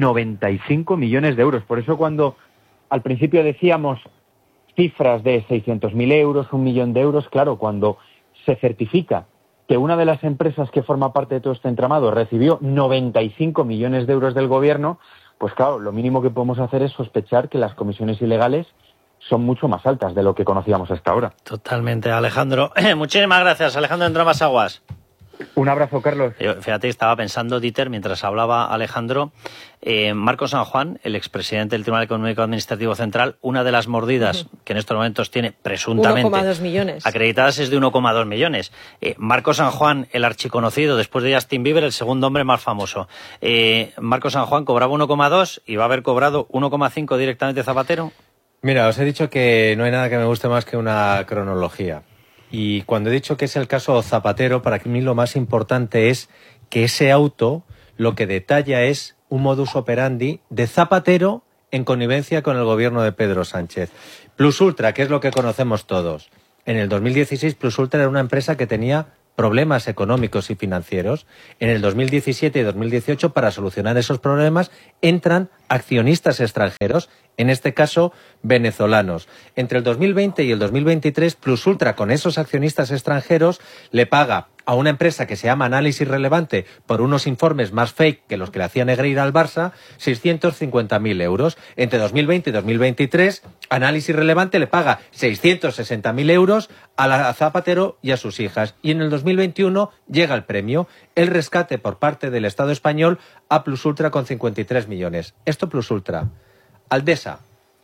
[SPEAKER 20] 95 millones de euros. Por eso cuando al principio decíamos cifras de 600.000 euros, 1 millón de euros, claro, cuando se certifica que una de las empresas que forma parte de todo este entramado recibió 95 millones de euros del Gobierno, pues claro, lo mínimo que podemos hacer es sospechar que las comisiones ilegales son mucho más altas de lo que conocíamos hasta ahora.
[SPEAKER 2] Totalmente, Alejandro. Muchísimas gracias, Alejandro Entre Más Aguas.
[SPEAKER 20] Un abrazo, Carlos.
[SPEAKER 2] Fíjate, estaba pensando, Dieter, mientras hablaba Alejandro, Marco San Juan, el expresidente del Tribunal Económico Administrativo Central, una de las mordidas que en estos momentos tiene presuntamente
[SPEAKER 1] 1,2 millones
[SPEAKER 2] acreditadas es de 1,2 millones. Marco San Juan, el archiconocido, después de Justin Bieber, el segundo hombre más famoso. Marco San Juan cobraba 1,2 y va a haber cobrado 1,5 directamente Zapatero.
[SPEAKER 18] Mira, os he dicho que no hay nada que me guste más que una cronología. Y cuando he dicho que es el caso Zapatero, para mí lo más importante es que ese auto lo que detalla es un modus operandi de Zapatero en connivencia con el gobierno de Pedro Sánchez. Plus Ultra, que es lo que conocemos todos. En el 2016 Plus Ultra era una empresa que tenía problemas económicos y financieros. En el 2017 y 2018, para solucionar esos problemas, entran accionistas extranjeros, en este caso venezolanos. Entre el 2020 y el 2023, Plus Ultra, con esos accionistas extranjeros, le paga a una empresa que se llama Análisis Relevante por unos informes más fake que los que le hacía Negreira al Barça, 650.000 euros. Entre 2020 y 2023, Análisis Relevante le paga 660.000 euros a Zapatero y a sus hijas. Y en el 2021 llega el premio, el rescate por parte del Estado español a Plus Ultra con 53 millones. Esto Plus Ultra. Aldesa.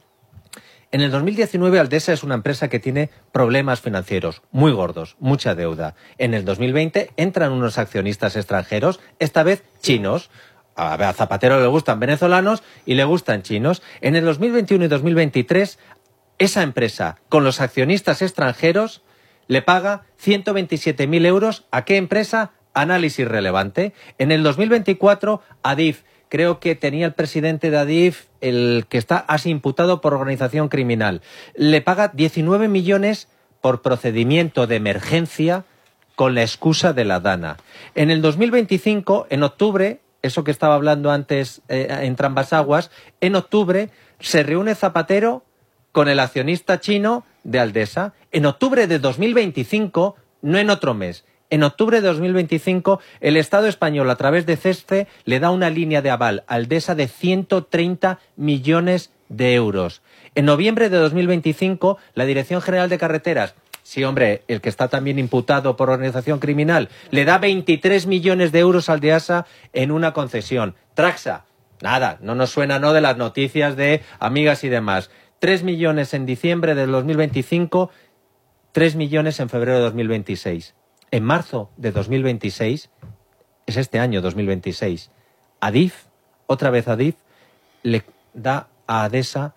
[SPEAKER 18] En el 2019 Aldesa es una empresa que tiene problemas financieros muy gordos, mucha deuda. En el 2020 entran unos accionistas extranjeros, esta vez chinos. A Zapatero le gustan venezolanos y le gustan chinos. En el 2021 y 2023 esa empresa con los accionistas extranjeros le paga 127.000 euros. ¿A qué empresa? Análisis Relevante. En el 2024 Adif, creo que tenía el presidente de Adif, el que está así imputado por organización criminal, le paga 19 millones por procedimiento de emergencia con la excusa de la DANA. En el 2025, en octubre, eso que estaba hablando antes en Trambasaguas, en octubre se reúne Zapatero con el accionista chino de Aldesa. En octubre de 2025, no en otro mes, en octubre de 2025, el Estado español, a través de CESCE, le da una línea de aval a Aldesa de 130 millones de euros. En noviembre de 2025, la Dirección General de Carreteras, sí, hombre, el que está también imputado por organización criminal, le da 23 millones de euros al Aldesa en una concesión. Traxa, nada, no nos suena, ¿no?, de las noticias de amigas y demás. 3 millones en diciembre del 2025, 3 millones en febrero de 2026. En marzo de 2026, es este año 2026, Adif, otra vez Adif, le da a Adesa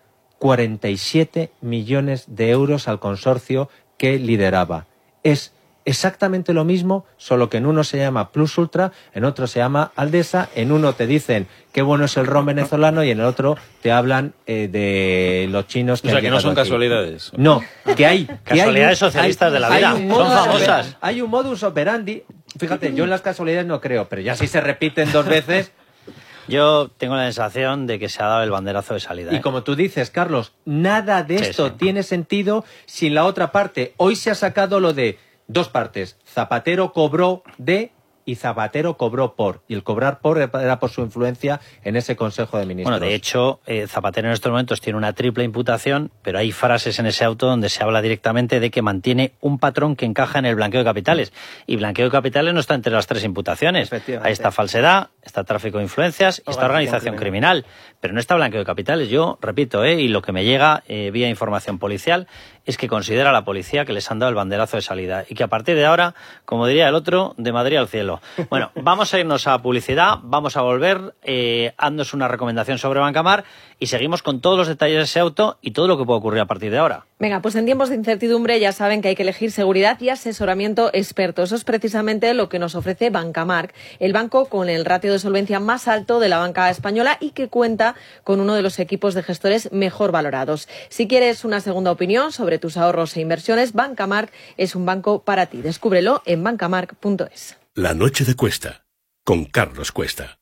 [SPEAKER 18] 47 millones de euros al consorcio que lideraba. Es exactamente lo mismo, solo que en uno se llama Plus Ultra, en otro se llama Aldesa, en uno te dicen qué bueno es el ron venezolano y en el otro te hablan de los chinos que
[SPEAKER 19] o sea, que no son aquí. Casualidades.
[SPEAKER 18] No, que hay
[SPEAKER 2] casualidades socialistas de la vida, son famosas.
[SPEAKER 18] Hay un modus operandi, fíjate, yo en las casualidades no creo, pero ya si se repiten 2 veces...
[SPEAKER 2] Yo tengo la sensación de que se ha dado el banderazo de salida.
[SPEAKER 18] Y como tú dices, Carlos, nada de esto tiene sentido sin la otra parte. Hoy se ha sacado lo de 2 partes. Zapatero cobró de y Zapatero cobró por. Y el cobrar por era por su influencia en ese Consejo de Ministros.
[SPEAKER 2] Bueno, de hecho, Zapatero en estos momentos tiene una triple imputación, pero hay frases en ese auto donde se habla directamente de que mantiene un patrón que encaja en el blanqueo de capitales. Y blanqueo de capitales no está entre las 3 imputaciones. Ahí está falsedad, está tráfico de influencias y está organización criminal. Pero no está blanqueo de capitales. Yo, repito, y lo que me llega vía información policial es que considera la policía que les han dado el banderazo de salida y que a partir de ahora, como diría el otro, de Madrid al cielo. Bueno, vamos a irnos a publicidad, vamos a volver, haznos una recomendación sobre Bancamar y seguimos con todos los detalles de ese auto y todo lo que puede ocurrir a partir de ahora.
[SPEAKER 1] Venga, pues en tiempos de incertidumbre ya saben que hay que elegir seguridad y asesoramiento experto. Eso es precisamente lo que nos ofrece Bancamar, el banco con el ratio de solvencia más alto de la banca española y que cuenta con uno de los equipos de gestores mejor valorados. Si quieres una segunda opinión sobre tus ahorros e inversiones, Bancamar es un banco para ti. Descúbrelo en bancamark.es.
[SPEAKER 3] La noche de Cuesta, con Carlos Cuesta.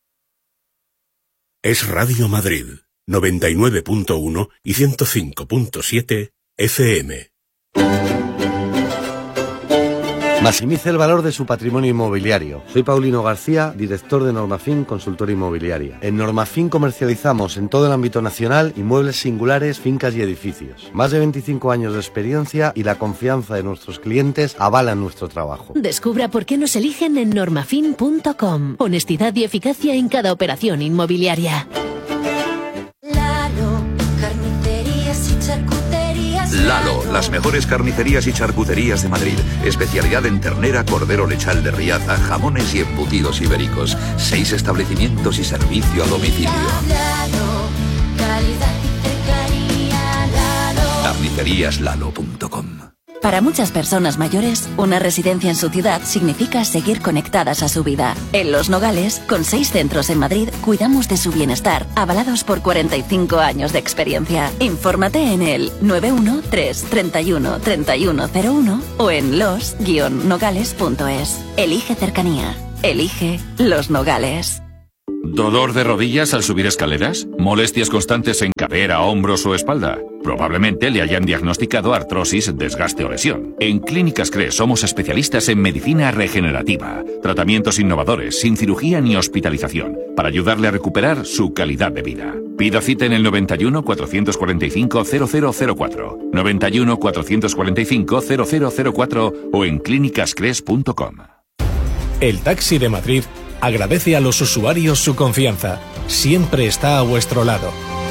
[SPEAKER 3] Es Radio Madrid, 99.1 y 105.7 FM.
[SPEAKER 21] Maximice el valor de su patrimonio inmobiliario. Soy Paulino García, director de Normafin Consultora Inmobiliaria. En Normafin comercializamos en todo el ámbito nacional inmuebles singulares, fincas y edificios. Más de 25 años de experiencia y la confianza de nuestros clientes avalan nuestro trabajo.
[SPEAKER 22] Descubra por qué nos eligen en normafin.com. Honestidad y eficacia en cada operación inmobiliaria.
[SPEAKER 23] Lalo, las mejores carnicerías y charcuterías de Madrid. Especialidad en ternera, cordero lechal de Riaza, jamones y embutidos ibéricos. 6 establecimientos y servicio a domicilio. Carniceríaslalo.com.
[SPEAKER 13] Para muchas personas mayores, una residencia en su ciudad significa seguir conectadas a su vida. En Los Nogales, con 6 centros en Madrid, cuidamos de su bienestar, avalados por 45 años de experiencia. Infórmate en el 913 31 3101 o en los-nogales.es. Elige cercanía. Elige Los Nogales.
[SPEAKER 4] ¿Dolor de rodillas al subir escaleras? ¿Molestias constantes en cadera, hombros o espalda? Probablemente le hayan diagnosticado artrosis, desgaste o lesión. En Clínicas CRES somos especialistas en medicina regenerativa. Tratamientos innovadores, sin cirugía ni hospitalización, para ayudarle a recuperar su calidad de vida. Pida cita en el 91 445 0004, 91 445 0004 o en clínicascres.com.
[SPEAKER 14] El Taxi de Madrid agradece a los usuarios su confianza. Siempre está a vuestro lado.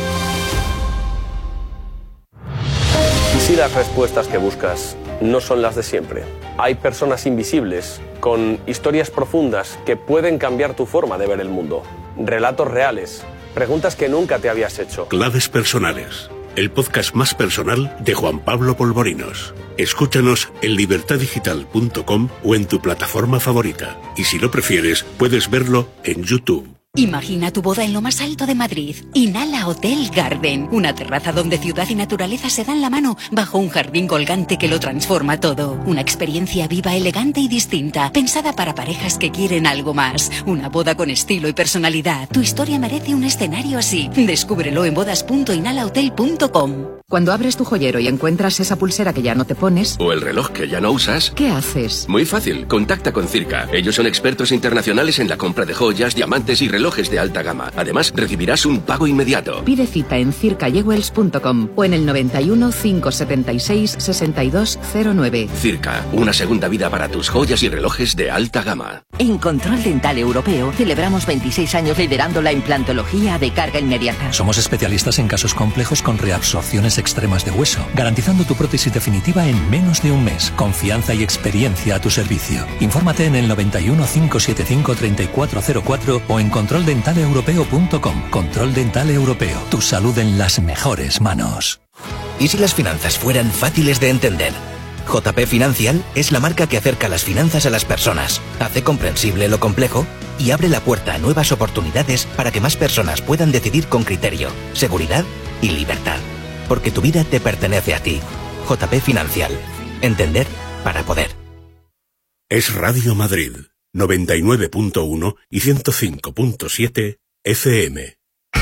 [SPEAKER 5] ¿Y si las respuestas que buscas no son las de siempre? Hay personas invisibles, con historias profundas que pueden cambiar tu forma de ver el mundo. Relatos reales, preguntas que nunca te habías hecho.
[SPEAKER 3] Claves personales. El podcast más personal de Juan Pablo Polvorinos. Escúchanos en libertadigital.com o en tu plataforma favorita. Y si lo prefieres, puedes verlo en YouTube.
[SPEAKER 7] Imagina tu boda en lo más alto de Madrid. Inhala Hotel Garden, una terraza donde ciudad y naturaleza se dan la mano bajo un jardín colgante que lo transforma todo. Una experiencia viva, elegante y distinta, pensada para parejas que quieren algo más. Una boda con estilo y personalidad. Tu historia merece un escenario así. Descúbrelo en bodas.inhalahotel.com.
[SPEAKER 24] Cuando abres tu joyero y encuentras esa pulsera que ya no te pones,
[SPEAKER 25] o el reloj que ya no usas,
[SPEAKER 24] ¿qué haces?
[SPEAKER 25] Muy fácil, contacta con Circa. Ellos son expertos internacionales en la compra de joyas, diamantes y relojes de alta gama. Además, recibirás un pago inmediato.
[SPEAKER 24] Pide cita en circajewels.com o en el 91 576 6209.
[SPEAKER 25] Circa, una segunda vida para tus joyas y relojes de alta gama.
[SPEAKER 26] En Control Dental Europeo celebramos 26 años liderando la implantología de carga inmediata.
[SPEAKER 9] Somos especialistas en casos complejos con reabsorciones extremas de hueso, garantizando tu prótesis definitiva en menos de un mes. Confianza y experiencia a tu servicio. Infórmate en el 91 575 3404 o en controldentaleuropeo.com. Control Dental Europeo. Tu salud en las mejores manos.
[SPEAKER 27] ¿Y si las finanzas fueran fáciles de entender? JP Financial es la marca que acerca las finanzas a las personas, hace comprensible lo complejo y abre la puerta a nuevas oportunidades para que más personas puedan decidir con criterio, seguridad y libertad. Porque tu vida te pertenece a ti. JP Financial. Entender para poder.
[SPEAKER 3] Es Radio Madrid, 99.1 y 105.7 FM.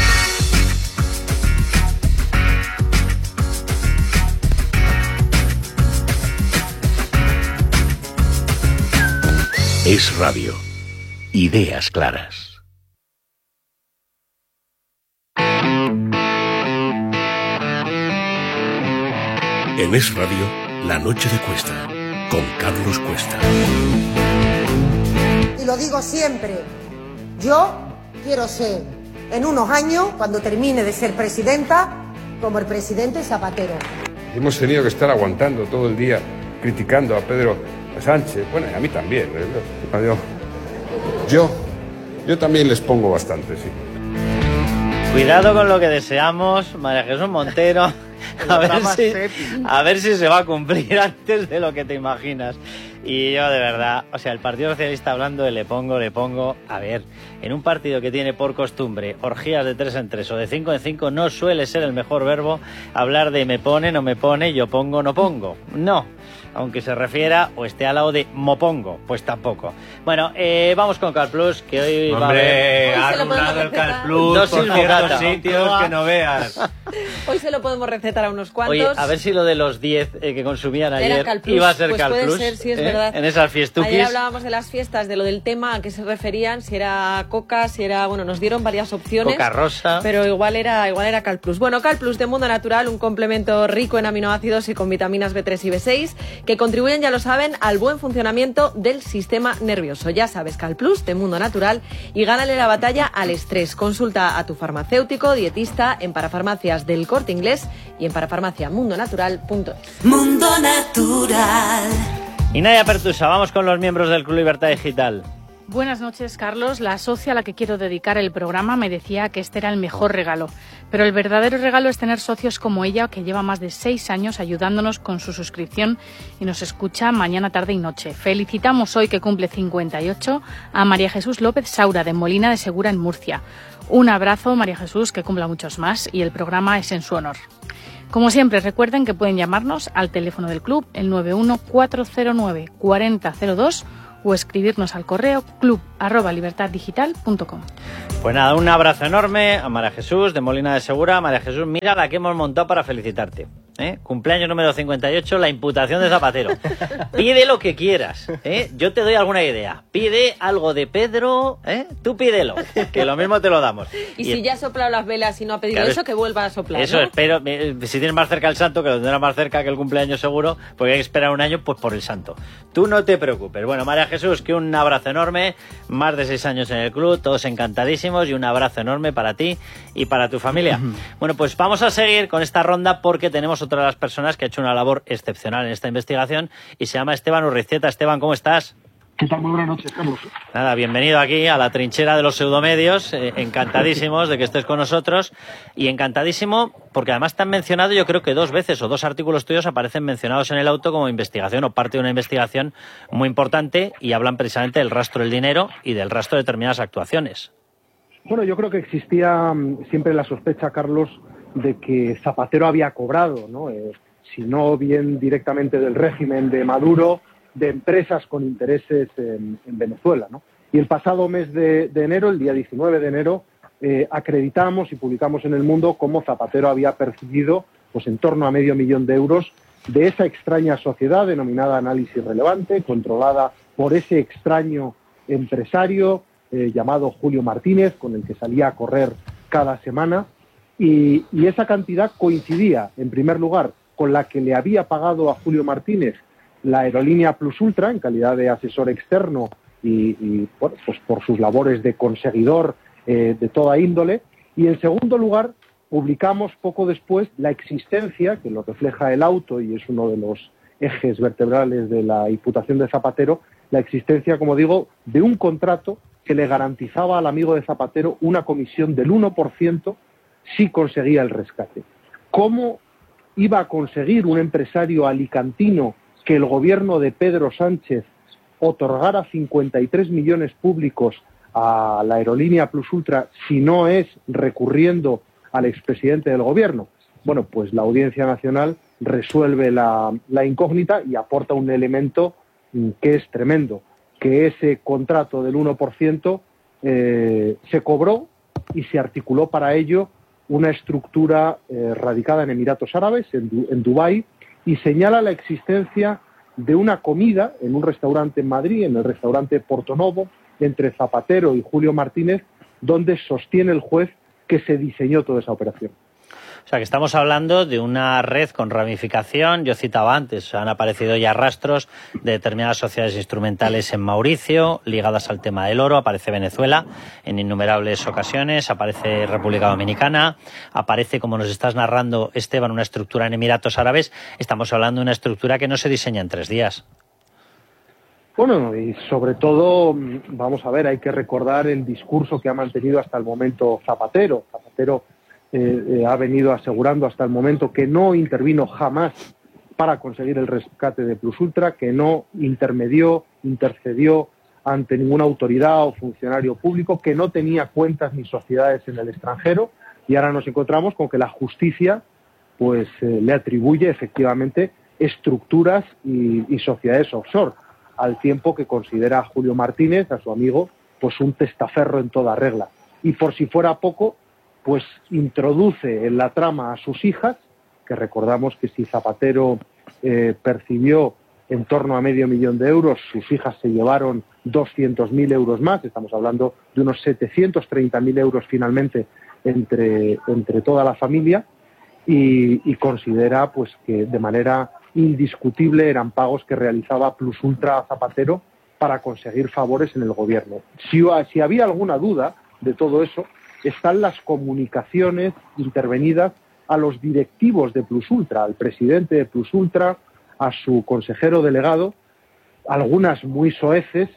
[SPEAKER 3] Es Radio. Ideas claras. En Es Radio, La Noche de Cuesta, con Carlos Cuesta.
[SPEAKER 28] Y lo digo siempre, yo quiero ser, en unos años, cuando termine de ser presidenta, como el presidente Zapatero.
[SPEAKER 16] Hemos tenido que estar aguantando todo el día, criticando a Pedro Sánchez, bueno, y a mí también. Yo también les pongo bastante, sí.
[SPEAKER 2] Cuidado con lo que deseamos, María Jesús Montero. A ver si se va a cumplir antes de lo que te imaginas. Y yo de verdad, o sea, el Partido Socialista hablando de le pongo, a ver, en un partido que tiene por costumbre orgías de 3 en 3 o de 5 en 5, no suele ser el mejor verbo hablar de me pone, no me pone, yo pongo, no pongo. No, aunque se refiera o esté al lado de mopongo, pues tampoco. Bueno, vamos con CalPlus, que hoy va a haber...
[SPEAKER 18] ha arruinado el CalPlus por ciertos sitios que no veas.
[SPEAKER 1] Hoy se lo podemos recetar a unos cuantos.
[SPEAKER 2] Oye, a ver si lo de los 10 que consumían ayer iba a ser
[SPEAKER 1] pues
[SPEAKER 2] CalPlus.
[SPEAKER 1] Puede ser, sí, es verdad.
[SPEAKER 2] En esas fiestuquis.
[SPEAKER 1] Ayer hablábamos de las fiestas, de lo del tema a qué se referían, si era coca, si era... Bueno, nos dieron varias opciones.
[SPEAKER 2] Coca rosa.
[SPEAKER 1] Pero igual era CalPlus. Bueno, CalPlus de Mundo Natural, un complemento rico en aminoácidos y con vitaminas B3 y B6 que contribuyen, ya lo saben, al buen funcionamiento del sistema nervioso. Ya sabes, CalPlus de Mundo Natural y gánale la batalla al estrés. Consulta a tu farmacéutico, dietista en Parafarmacias del Corte Inglés y en parafarmaciamundonatural.es.
[SPEAKER 6] Mundo Natural.
[SPEAKER 2] Y Nadia Pertusa, vamos con los miembros del Club Libertad Digital.
[SPEAKER 8] Buenas noches, Carlos. La socia a la que quiero dedicar el programa me decía que este era el mejor regalo. Pero el verdadero regalo es tener socios como ella, que lleva más de 6 años ayudándonos con su suscripción y nos escucha mañana, tarde y noche. Felicitamos hoy, que cumple 58, a María Jesús López Saura, de Molina de Segura, en Murcia. Un abrazo, María Jesús, que cumpla muchos más, y el programa es en su honor. Como siempre, recuerden que pueden llamarnos al teléfono del club, el 914094002, o escribirnos al correo club@libertaddigital.com.
[SPEAKER 2] Pues nada, un abrazo enorme a María Jesús de Molina de Segura. María Jesús, mira la que hemos montado para felicitarte. Cumpleaños número 58, la imputación de Zapatero. Pide lo que quieras, yo te doy alguna idea. Pide algo de Pedro, tú pídelo, que lo mismo te lo damos.
[SPEAKER 1] Y si ya ha soplado las velas y no ha pedido
[SPEAKER 2] claro,
[SPEAKER 1] eso, que vuelva a soplar,
[SPEAKER 2] eso,
[SPEAKER 1] ¿no?
[SPEAKER 2] espero, si tienes más cerca el santo, que lo tendrás más cerca que el cumpleaños seguro, porque hay que esperar un año, pues por el santo. Tú no te preocupes. Bueno, María Jesús, que un abrazo enorme, más de 6 años en el club, todos encantadísimos, y un abrazo enorme para ti y para tu familia. Bueno, pues vamos a seguir con esta ronda, porque tenemos otra de las personas que ha hecho una labor excepcional en esta investigación y se llama Esteban Urriztieta. Esteban, ¿cómo estás?
[SPEAKER 10] ¿Qué tal? Muy buenas noches, Carlos.
[SPEAKER 2] Nada, bienvenido aquí a la trinchera de los pseudomedios, encantadísimos de que estés con nosotros, y encantadísimo porque además te han mencionado, yo creo que 2 veces, o 2 artículos tuyos aparecen mencionados en el auto como investigación o parte de una investigación muy importante, y hablan precisamente del rastro del dinero y del rastro de determinadas actuaciones.
[SPEAKER 10] Bueno, yo creo que existía siempre la sospecha, Carlos, de que Zapatero había cobrado, ¿no? Si no bien directamente del régimen de Maduro, de empresas con intereses en Venezuela, ¿no? Y el pasado mes de enero, el día 19 de enero, acreditamos y publicamos en El Mundo cómo Zapatero había percibido pues en torno a $500.000 de euros de esa extraña sociedad denominada Análisis Relevante, controlada por ese extraño empresario llamado Julio Martínez, con el que salía a correr cada semana. Y esa cantidad coincidía, en primer lugar, con la que le había pagado a Julio Martínez la aerolínea Plus Ultra en calidad de asesor externo y bueno, pues por sus labores de conseguidor de toda índole. Y en segundo lugar, publicamos poco después la existencia, que lo refleja el auto y es uno de los ejes vertebrales de la imputación de Zapatero, la existencia, como digo, de un contrato que le garantizaba al amigo de Zapatero una comisión del 1% si conseguía el rescate. ¿Cómo iba a conseguir un empresario alicantino que el gobierno de Pedro Sánchez otorgara 53 millones públicos a la aerolínea Plus Ultra si no es recurriendo al expresidente del gobierno? Bueno, pues la Audiencia Nacional resuelve la incógnita y aporta un elemento que es tremendo, que ese contrato del 1% se cobró y se articuló para ello una estructura radicada en Emiratos Árabes, en Dubái, y señala la existencia de una comida en un restaurante en Madrid, en el restaurante Portonovo, entre Zapatero y Julio Martínez, donde sostiene el juez que se diseñó toda esa operación.
[SPEAKER 2] O sea, que estamos hablando de una red con ramificación. Yo citaba antes, han aparecido ya rastros de determinadas sociedades instrumentales en Mauricio, ligadas al tema del oro. Aparece Venezuela en innumerables ocasiones, aparece República Dominicana, aparece, como nos estás narrando, Esteban, una estructura en Emiratos Árabes. Estamos hablando de una estructura que no se diseña en 3 días.
[SPEAKER 10] Bueno, y sobre todo, vamos a ver, hay que recordar el discurso que ha mantenido hasta el momento Zapatero. Zapatero ha venido asegurando hasta el momento que no intervino jamás para conseguir el rescate de Plus Ultra, que no intercedió ante ninguna autoridad o funcionario público, que no tenía cuentas ni sociedades en el extranjero, y ahora nos encontramos con que la justicia pues le atribuye efectivamente estructuras y sociedades offshore, al tiempo que considera a Julio Martínez, a su amigo, pues un testaferro en toda regla. Y por si fuera poco, pues introduce en la trama a sus hijas, que recordamos que si Zapatero percibió en torno a $500.000 de euros, sus hijas se llevaron 200.000 euros más, estamos hablando de unos 730.000 euros finalmente entre toda la familia, y considera pues que de manera indiscutible eran pagos que realizaba Plus Ultra a Zapatero para conseguir favores en el gobierno. Si había alguna duda de todo eso, están las comunicaciones intervenidas a los directivos de Plus Ultra, al presidente de Plus Ultra, a su consejero delegado, algunas muy soeces,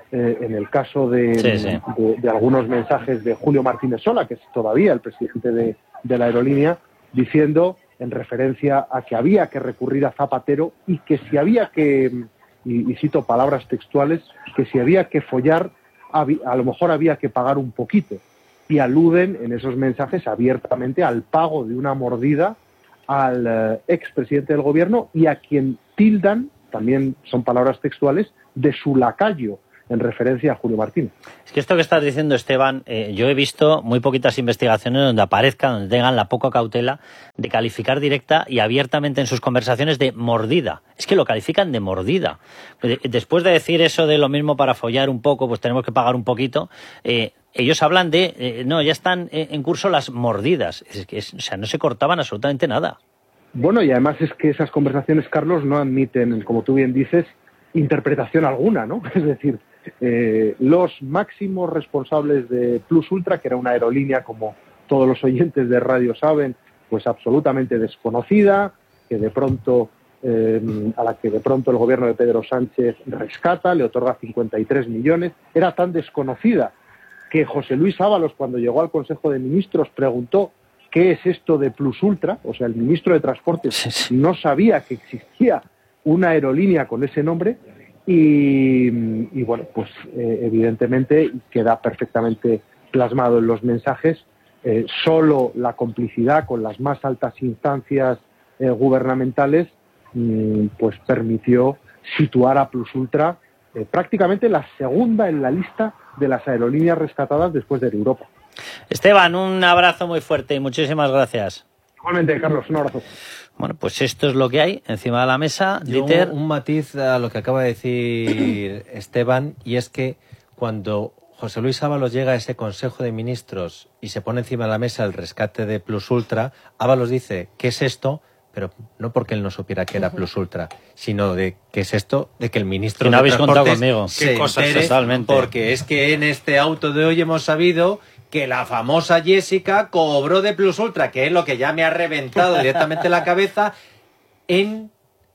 [SPEAKER 10] en el caso de algunos mensajes de Julio Martínez Sola, que es todavía el presidente de la aerolínea, diciendo, en referencia a que había que recurrir a Zapatero y que si había que, y cito palabras textuales, que si había que follar, a lo mejor había que pagar un poquito. Y aluden en esos mensajes abiertamente al pago de una mordida al expresidente del gobierno y a quien tildan, también son palabras textuales, de su lacayo, en referencia a Julio Martínez.
[SPEAKER 2] Es que esto que estás diciendo, Esteban, yo he visto muy poquitas investigaciones donde aparezcan, donde tengan la poca cautela de calificar directa y abiertamente en sus conversaciones de mordida. Es que lo califican de mordida. Después de decir eso de lo mismo para follar un poco, pues tenemos que pagar un poquito, ellos hablan de, no, ya están en curso las mordidas. Es que, o sea, no se cortaban absolutamente nada.
[SPEAKER 10] Bueno, y además es que esas conversaciones, Carlos, no admiten, como tú bien dices, interpretación alguna, ¿no? Es decir, los máximos responsables de Plus Ultra, que era una aerolínea, como todos los oyentes de radio saben, pues absolutamente desconocida, que de pronto a la que de pronto el gobierno de Pedro Sánchez rescata, le otorga 53 millones, era tan desconocida que José Luis Ábalos, cuando llegó al Consejo de Ministros, preguntó ¿qué es esto de Plus Ultra? O sea, el ministro de Transportes no sabía que existía una aerolínea con ese nombre. Y bueno, pues evidentemente queda perfectamente plasmado en los mensajes. Solo la complicidad con las más altas instancias gubernamentales pues permitió situar a Plus Ultra prácticamente la segunda en la lista de las aerolíneas rescatadas después de Europa.
[SPEAKER 2] Esteban, un abrazo muy fuerte y muchísimas gracias.
[SPEAKER 10] Igualmente, Carlos, un abrazo.
[SPEAKER 2] Bueno, pues esto es lo que hay encima de la mesa. Dieter.
[SPEAKER 18] Un matiz a lo que acaba de decir Esteban, y es que cuando José Luis Ábalos llega a ese Consejo de Ministros y se pone encima de la mesa el rescate de Plus Ultra, Ábalos dice, ¿qué es esto? Pero no porque él no supiera que era Plus Ultra, sino de qué es esto, de que el ministro
[SPEAKER 2] no
[SPEAKER 18] de
[SPEAKER 2] habéis contado
[SPEAKER 18] Transportes
[SPEAKER 2] conmigo.
[SPEAKER 18] se
[SPEAKER 2] Qué cosas
[SPEAKER 18] entere,
[SPEAKER 2] totalmente.
[SPEAKER 18] porque es que en este auto de hoy hemos sabido que la famosa Jessica cobró de Plus Ultra, que es lo que ya me ha reventado directamente la cabeza, en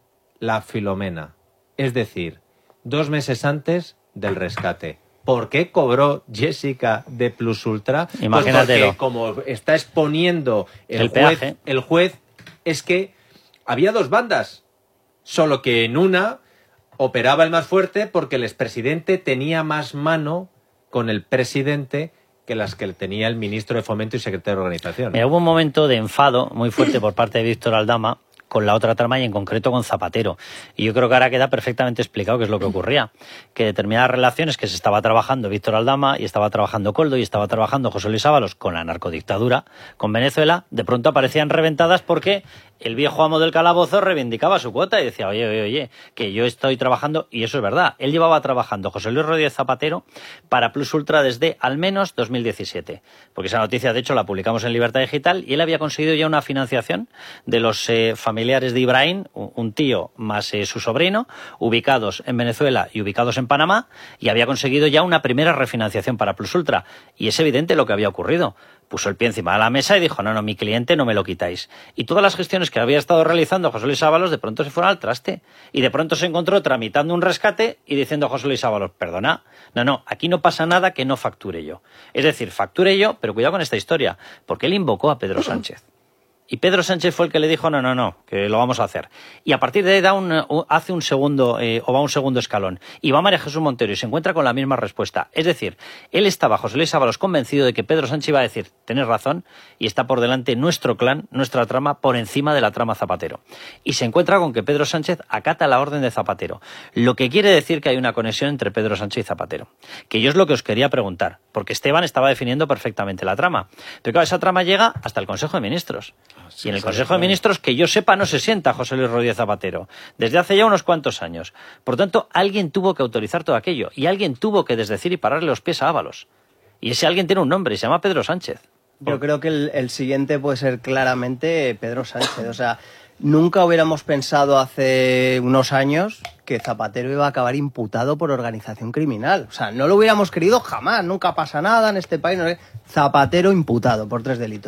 [SPEAKER 18] la Filomena. Es decir, 2 meses antes del rescate. ¿Por qué cobró Jessica de Plus Ultra?
[SPEAKER 2] Imagínatelo.
[SPEAKER 18] Pues porque, como está exponiendo el juez, es que había 2 bandas, solo que en una operaba el más fuerte porque el expresidente tenía más mano con el presidente que las que tenía el ministro de Fomento y secretario de Organización.
[SPEAKER 2] Mira, hubo un momento de enfado muy fuerte por parte de Víctor Aldama con la otra trama y en concreto con Zapatero. Y yo creo que ahora queda perfectamente explicado qué es lo que ocurría. Que determinadas relaciones que se estaba trabajando Víctor Aldama y estaba trabajando Koldo y estaba trabajando José Luis Ábalos con la narcodictadura, con Venezuela, de pronto aparecían reventadas porque el viejo amo del calabozo reivindicaba su cuota y decía, oye, que yo estoy trabajando, y eso es verdad. Él llevaba trabajando, José Luis Rodríguez Zapatero, para Plus Ultra desde al menos 2017. Porque esa noticia, de hecho, la publicamos en Libertad Digital y él había conseguido ya una financiación de los familiares de Ibrahim, un tío más su sobrino, ubicados en Venezuela y ubicados en Panamá, y había conseguido ya una primera refinanciación para Plus Ultra. Y es evidente lo que había ocurrido. Puso el pie encima de la mesa y dijo, no, mi cliente no me lo quitáis. Y todas las gestiones que había estado realizando José Luis Ábalos de pronto se fueron al traste. Y de pronto se encontró tramitando un rescate y diciendo a José Luis Ábalos, perdona, no, aquí no pasa nada que no facture yo. Es decir, facture yo, pero cuidado con esta historia, porque él invocó a Pedro Sánchez. Y Pedro Sánchez fue el que le dijo, no, que lo vamos a hacer. Y a partir de ahí hace un segundo, o va un segundo escalón. Y va María Jesús Montero y se encuentra con la misma respuesta. Es decir, él estaba, José Luis Ábalos, convencido de que Pedro Sánchez iba a decir, tenés razón, y está por delante nuestro clan, nuestra trama, por encima de la trama Zapatero. Y se encuentra con que Pedro Sánchez acata la orden de Zapatero. Lo que quiere decir que hay una conexión entre Pedro Sánchez y Zapatero. Que yo es lo que os quería preguntar, porque Esteban estaba definiendo perfectamente la trama. Pero claro, esa trama llega hasta el Consejo de Ministros. Y en el Consejo de Ministros, que yo sepa, no se sienta José Luis Rodríguez Zapatero, desde hace ya unos cuantos años. Por tanto, alguien tuvo que autorizar todo aquello, y alguien tuvo que desdecir y pararle los pies a Ábalos. Y ese alguien tiene un nombre, y se llama Pedro Sánchez.
[SPEAKER 11] Yo creo que el siguiente puede ser claramente Pedro Sánchez. O sea, nunca hubiéramos pensado hace unos años que Zapatero iba a acabar imputado por organización criminal. O sea, no lo hubiéramos querido jamás, nunca pasa nada en este país. Zapatero imputado por 3 delitos.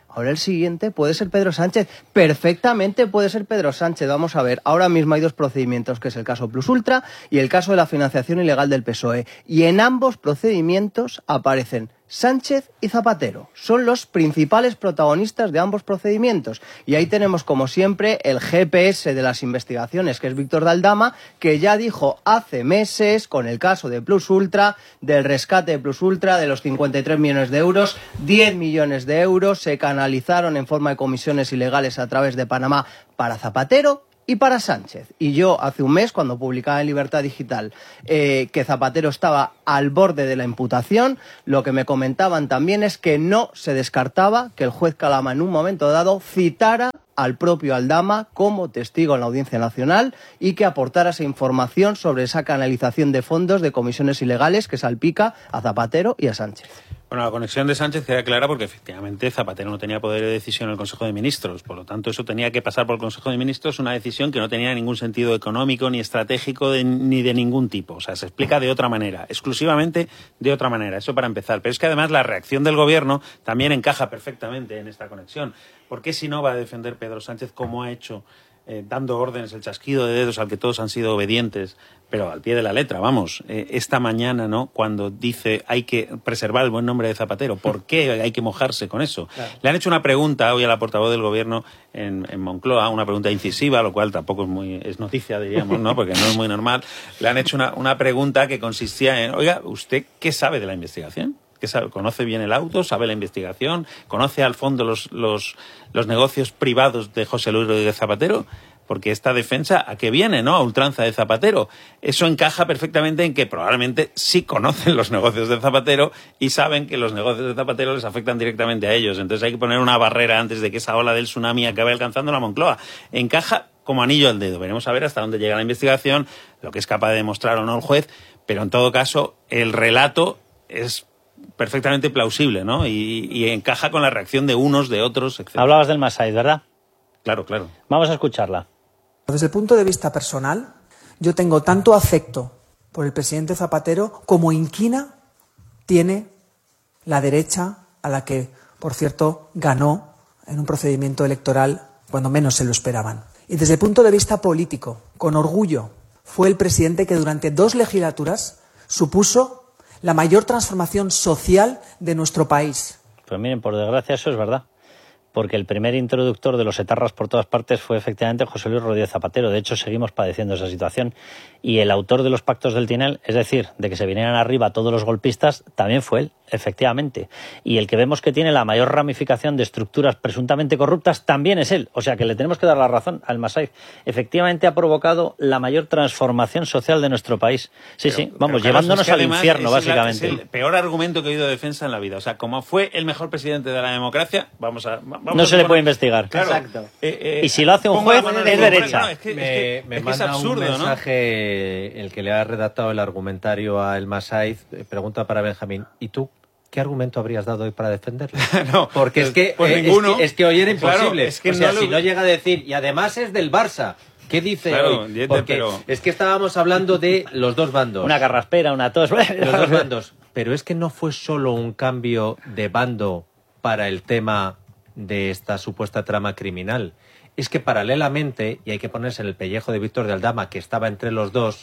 [SPEAKER 11] Ahora el siguiente puede ser Pedro Sánchez. Perfectamente puede ser Pedro Sánchez. Vamos a ver, ahora mismo hay dos procedimientos, que es el caso Plus Ultra y el caso de la financiación ilegal del PSOE. Y en ambos procedimientos aparecen Sánchez y Zapatero. Son los principales protagonistas de ambos procedimientos. Y ahí tenemos, como siempre, el GPS de las investigaciones, que es Víctor de Aldama, que ya dijo hace meses, con el caso de Plus Ultra, del rescate de Plus Ultra, de los 53 millones de euros, 10 millones de euros se canalizaron en forma de comisiones ilegales a través de Panamá para Zapatero y para Sánchez. Y yo hace un mes, cuando publicaba en Libertad Digital que Zapatero estaba al borde de la imputación, lo que me comentaban también es que no se descartaba que el juez Calama en un momento dado citara al propio Aldama como testigo en la Audiencia Nacional y que aportara esa información sobre esa canalización de fondos de comisiones ilegales que salpica a Zapatero y a Sánchez.
[SPEAKER 12] Bueno, la conexión de Sánchez queda clara porque efectivamente Zapatero no tenía poder de decisión en el Consejo de Ministros. Por lo tanto, eso tenía que pasar por el Consejo de Ministros, una decisión que no tenía ningún sentido económico ni estratégico ni de ningún tipo. O sea, se explica de otra manera, exclusivamente de otra manera. Eso para empezar. Pero es que además la reacción del Gobierno también encaja perfectamente en esta conexión. ¿Por qué si no va a defender Pedro Sánchez como ha hecho, dando órdenes, el chasquido de dedos al que todos han sido obedientes, pero al pie de la letra, vamos, esta mañana, ¿no?, cuando dice hay que preservar el buen nombre de Zapatero? ¿Por qué hay que mojarse con eso? Claro. Le han hecho una pregunta hoy a la portavoz del Gobierno en Moncloa, una pregunta incisiva, lo cual tampoco es noticia, diríamos, ¿no?, porque no es muy normal. Le han hecho una pregunta que consistía en, oiga, ¿usted qué sabe de la investigación? ¿Qué sabe? ¿Conoce bien el auto? ¿Sabe la investigación? ¿Conoce al fondo los negocios privados de José Luis Rodríguez Zapatero? Porque esta defensa, ¿a qué viene, no? A ultranza de Zapatero. Eso encaja perfectamente en que probablemente sí conocen los negocios de Zapatero y saben que los negocios de Zapatero les afectan directamente a ellos. Entonces hay que poner una barrera antes de que esa ola del tsunami acabe alcanzando la Moncloa. Encaja como anillo al dedo. Veremos a ver hasta dónde llega la investigación, lo que es capaz de demostrar o no el juez, pero en todo caso el relato es perfectamente plausible, ¿no? Y encaja con la reacción de unos, de otros, etc.
[SPEAKER 2] Hablabas del Massaid, ¿verdad?
[SPEAKER 12] Claro, claro.
[SPEAKER 2] Vamos a escucharla.
[SPEAKER 15] Desde el punto de vista personal, yo tengo tanto afecto por el presidente Zapatero como inquina tiene la derecha, a la que, por cierto, ganó en un procedimiento electoral cuando menos se lo esperaban. Y desde el punto de vista político, con orgullo, fue el presidente que durante 2 legislaturas supuso la mayor transformación social de nuestro país.
[SPEAKER 2] Pues miren, por desgracia eso es verdad, porque el primer introductor de los etarras por todas partes fue efectivamente José Luis Rodríguez Zapatero. De hecho, seguimos padeciendo esa situación. Y el autor de los pactos del Tinel, es decir, de que se vinieran arriba todos los golpistas, también fue él, efectivamente. Y el que vemos que tiene la mayor ramificación de estructuras presuntamente corruptas también es él. O sea que le tenemos que dar la razón al Massaid. Efectivamente ha provocado la mayor transformación social de nuestro país. Sí, pero, sí, vamos, llevándonos al infierno, básicamente.
[SPEAKER 12] Es el peor argumento que he oído de defensa en la vida. O sea, como fue el mejor presidente de la democracia,
[SPEAKER 2] no se le puede investigar.
[SPEAKER 12] Claro.
[SPEAKER 2] Exacto. Y si lo hace un juez, es derecha.
[SPEAKER 18] No, me manda
[SPEAKER 12] absurdo,
[SPEAKER 18] un mensaje, ¿no? El que le ha redactado el argumentario a El Massaid, pregunta para Benjamín, ¿y tú qué argumento habrías dado hoy para defenderlo?
[SPEAKER 12] No,
[SPEAKER 18] porque es que hoy era imposible. Claro, es que si no llega a decir, y además es del Barça, ¿qué dice hoy? Porque es que estábamos hablando de los dos bandos.
[SPEAKER 2] Una carraspera, una tos.
[SPEAKER 18] Los dos bandos. Pero es que no fue solo un cambio de bando para el tema de esta supuesta trama criminal. Es que paralelamente, y hay que ponerse en el pellejo de Víctor de Aldama, que estaba entre los dos,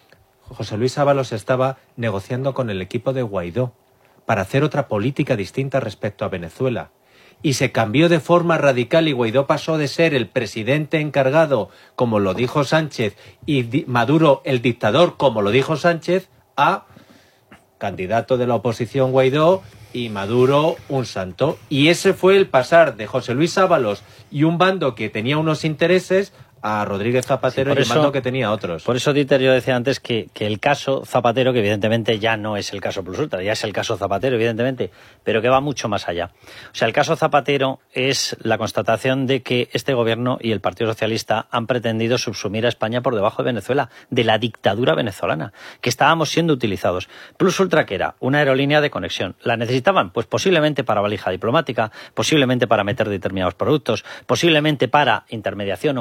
[SPEAKER 18] José Luis Ábalos estaba negociando con el equipo de Guaidó para hacer otra política distinta respecto a Venezuela. Y se cambió de forma radical y Guaidó pasó de ser el presidente encargado, como lo dijo Sánchez, y Maduro el dictador, como lo dijo Sánchez, a candidato de la oposición Guaidó y Maduro un santo. Y ese fue el pasar de José Luis Ábalos y un bando que tenía unos intereses a Rodríguez Zapatero, sí, y un bando que tenía otros.
[SPEAKER 2] Por eso, Dieter, yo decía antes que el caso Zapatero, que evidentemente ya no es el caso Plus Ultra, ya es el caso Zapatero, evidentemente, pero que va mucho más allá. O sea, el caso Zapatero es la constatación de que este gobierno y el Partido Socialista han pretendido subsumir a España por debajo de Venezuela, de la dictadura venezolana, que estábamos siendo utilizados. Plus Ultra, que era una aerolínea de conexión, ¿la necesitaban? Pues posiblemente para valija diplomática, posiblemente para meter determinados productos, posiblemente para intermediación o movimiento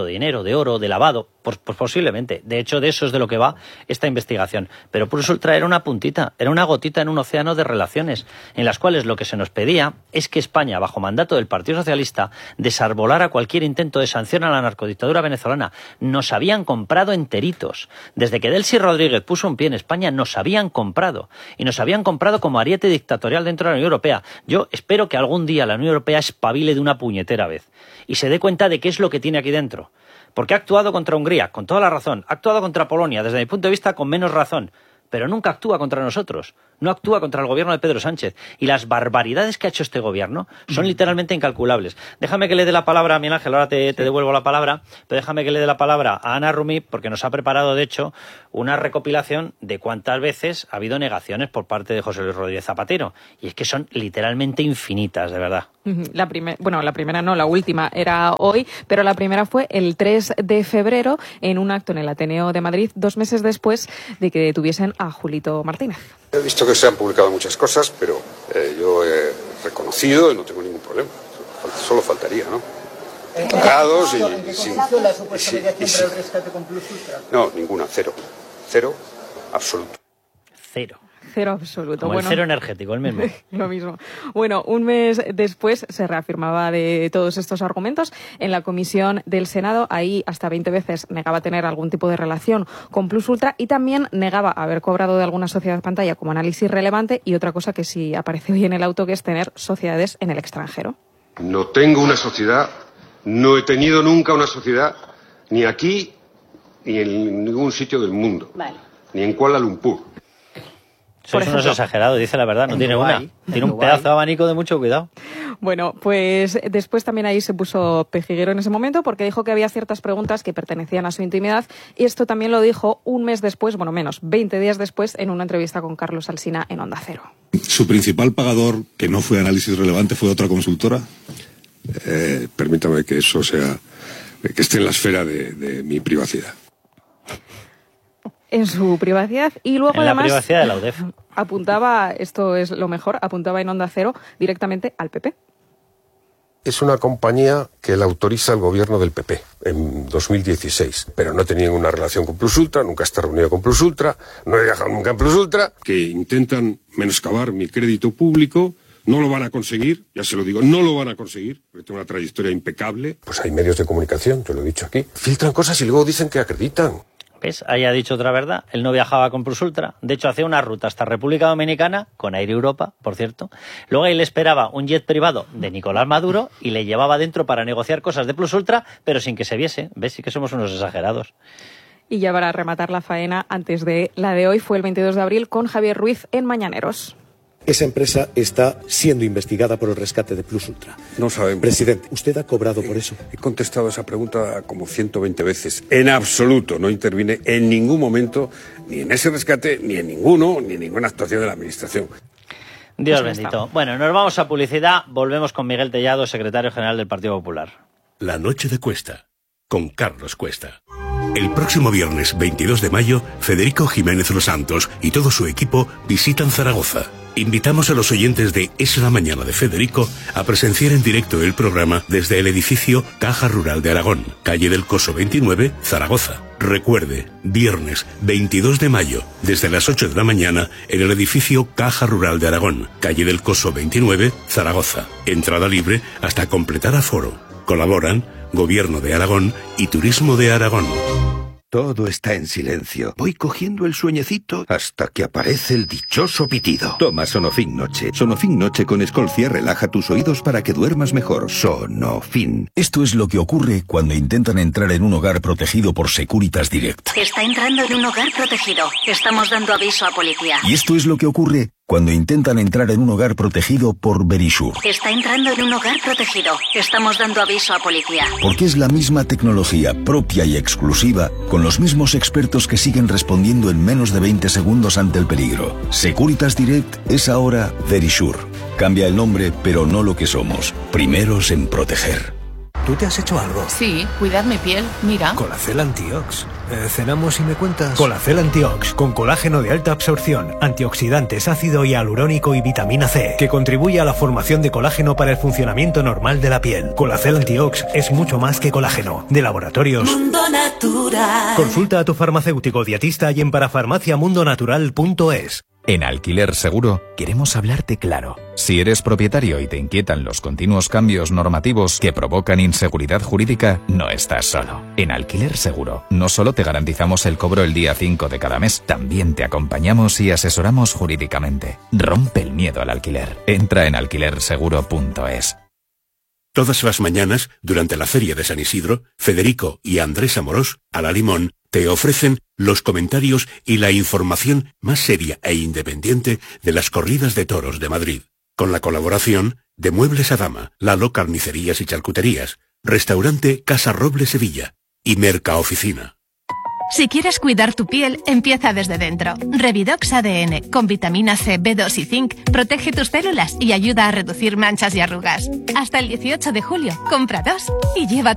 [SPEAKER 2] de dinero, de oro, de lavado, pues posiblemente. De hecho, de eso es de lo que va esta investigación. Pero Plus Ultra era una puntita, era una gotita en un océano de relaciones, en las cuales lo que se nos pedía es que España, bajo mandato del Partido Socialista, desarbolara cualquier intento de sanción a la narcodictadura venezolana. Nos habían comprado enteritos. Desde que Delcy Rodríguez puso un pie en España, nos habían comprado. Y nos habían comprado como ariete dictatorial dentro de la Unión Europea. Yo espero que algún día la Unión Europea espabile de una puñetera vez y se dé cuenta de qué es lo que tiene aquí dentro. Porque ha actuado contra Hungría, con toda la razón. Ha actuado contra Polonia, desde mi punto de vista, con menos razón. Pero nunca actúa contra nosotros. No actúa contra el gobierno de Pedro Sánchez. Y las barbaridades que ha hecho este gobierno son literalmente incalculables. Déjame que le dé la palabra a Miguel Ángel, ahora te devuelvo la palabra, pero déjame que le dé la palabra a Ana Rumí, porque nos ha preparado, de hecho, una recopilación de cuántas veces ha habido negaciones por parte de José Luis Rodríguez Zapatero. Y es que son literalmente infinitas, de verdad.
[SPEAKER 4] La primera no, la última era hoy, pero la primera fue el 3 de febrero en un acto en el Ateneo de Madrid, 2 meses después de que detuviesen a Julito Martínez.
[SPEAKER 16] He visto que se han publicado muchas cosas, pero yo he reconocido y no tengo ningún problema. Solo faltaría, ¿no? Tocados y
[SPEAKER 11] la supuesta mediación para el rescate con Plus Ultra?
[SPEAKER 16] No, ninguna, cero. Cero, absoluto.
[SPEAKER 2] Cero.
[SPEAKER 4] Cero absoluto.
[SPEAKER 2] Como el cero energético, el mismo.
[SPEAKER 4] Lo mismo. Bueno, un mes después se reafirmaba de todos estos argumentos en la comisión del Senado. Ahí hasta 20 veces negaba tener algún tipo de relación con Plus Ultra y también negaba haber cobrado de alguna sociedad pantalla como análisis relevante y otra cosa que sí aparece hoy en el auto, que es tener sociedades en el extranjero.
[SPEAKER 16] No tengo una sociedad, no he tenido nunca una sociedad, ni aquí ni en ningún sitio del mundo. Vale. Ni en Kuala Lumpur.
[SPEAKER 2] Sois unos exagerados, dice la verdad, no tiene una. Tiene un pedazo de abanico de mucho cuidado.
[SPEAKER 4] Bueno, pues después también ahí se puso pejiguero en ese momento porque dijo que había ciertas preguntas que pertenecían a su intimidad y esto también lo dijo un mes después, bueno menos, 20 días después, en una entrevista con Carlos Alsina en Onda Cero.
[SPEAKER 13] ¿Su principal pagador, que no fue análisis relevante, fue otra consultora?
[SPEAKER 16] Permítame que eso sea, que esté en la esfera de mi privacidad.
[SPEAKER 4] En su privacidad y luego
[SPEAKER 2] en la
[SPEAKER 4] además
[SPEAKER 2] privacidad de la UDEF.
[SPEAKER 4] Apuntaba, esto es lo mejor, apuntaba en Onda Cero directamente al PP.
[SPEAKER 16] Es una compañía que la autoriza el gobierno del PP en 2016, pero no tenía ninguna relación con Plus Ultra, nunca está reunido con Plus Ultra, no he viajado nunca en Plus Ultra. Que intentan menoscabar mi crédito público. No lo van a conseguir, ya se lo digo, no lo van a conseguir, porque tengo una trayectoria impecable. Pues hay medios de comunicación, te lo he dicho aquí. Filtran cosas y luego dicen que acreditan.
[SPEAKER 2] ¿Ves? Ahí ha dicho otra verdad. Él no viajaba con Plus Ultra. De hecho, hacía una ruta hasta República Dominicana, con Air Europa, por cierto. Luego ahí le esperaba un jet privado de Nicolás Maduro y le llevaba dentro para negociar cosas de Plus Ultra, pero sin que se viese. ¿Ves? Sí que somos unos exagerados.
[SPEAKER 4] Y ya para rematar la faena, antes de la de hoy, fue el 22 de abril con Javier Ruiz en Mañaneros.
[SPEAKER 17] Esa empresa está siendo investigada por el rescate de Plus Ultra.
[SPEAKER 16] No sabemos.
[SPEAKER 17] Presidente, ¿usted ha cobrado por eso?
[SPEAKER 16] He contestado esa pregunta como 120 veces. En absoluto no intervine en ningún momento, ni en ese rescate, ni en ninguno, ni en ninguna actuación de la Administración.
[SPEAKER 2] Dios bendito. Bueno, nos vamos a publicidad. Volvemos con Miguel Tellado, secretario general del Partido Popular.
[SPEAKER 3] La noche de Cuesta, con Carlos Cuesta. El próximo viernes 22 de mayo, Federico Jiménez Los Santos y todo su equipo visitan Zaragoza. Invitamos a los oyentes de Es la Mañana de Federico a presenciar en directo el programa desde el edificio Caja Rural de Aragón, calle del Coso 29, Zaragoza. Recuerde, viernes 22 de mayo, desde las 8 de la mañana, en el edificio Caja Rural de Aragón, calle del Coso 29, Zaragoza. Entrada libre hasta completar aforo. Colaboran Gobierno de Aragón y Turismo de Aragón.
[SPEAKER 19] Todo está en silencio. Voy cogiendo el sueñecito hasta que aparece el dichoso pitido. Toma Sonofin Noche. Sonofin Noche con Escolcia relaja tus oídos para que duermas mejor. Sonofin.
[SPEAKER 20] Esto es lo que ocurre cuando intentan entrar en un hogar protegido por Securitas Direct.
[SPEAKER 21] Está entrando en un hogar protegido. Estamos dando aviso a policía.
[SPEAKER 20] Y esto es lo que ocurre cuando intentan entrar en un hogar protegido por Verisure.
[SPEAKER 21] Está entrando en un hogar protegido. Estamos dando aviso a policía.
[SPEAKER 20] Porque es la misma tecnología propia y exclusiva, con los mismos expertos que siguen respondiendo en menos de 20 segundos ante el peligro. Securitas Direct es ahora Verisure. Cambia el nombre, pero no lo que somos. Primeros en proteger.
[SPEAKER 5] ¿tú te has hecho algo?
[SPEAKER 7] Sí, cuidar mi piel, mira.
[SPEAKER 5] Colacel Antiox. Cenamos y me cuentas. Colacel Antiox, con colágeno de alta absorción, antioxidantes, ácido hialurónico y vitamina C, que contribuye a la formación de colágeno para el funcionamiento normal de la piel. Colacel Antiox es mucho más que colágeno. De Laboratorios
[SPEAKER 6] Mundo Natural.
[SPEAKER 5] Consulta a tu farmacéutico dietista y en parafarmaciamundonatural.es.
[SPEAKER 14] En Alquiler Seguro queremos hablarte claro. Si eres propietario y te inquietan los continuos cambios normativos que provocan inseguridad jurídica, no estás solo. En Alquiler Seguro no solo te garantizamos el cobro el día 5 de cada mes, también te acompañamos y asesoramos jurídicamente. Rompe el miedo al alquiler. Entra en alquilerseguro.es.
[SPEAKER 3] Todas las mañanas, durante la Feria de San Isidro, Federico y Andrés Amorós, a la Limón, te ofrecen los comentarios y la información más seria e independiente de las corridas de toros de Madrid. Con la colaboración de Muebles a Dama, Lalo Carnicerías y Charcuterías, Restaurante Casa Roble Sevilla y Mercaoficina.
[SPEAKER 22] Si quieres cuidar tu piel, empieza desde dentro. Revidox ADN, con vitamina C, B2 y zinc, protege tus células y ayuda a reducir manchas y arrugas. Hasta el 18 de julio, compra 2 y lleva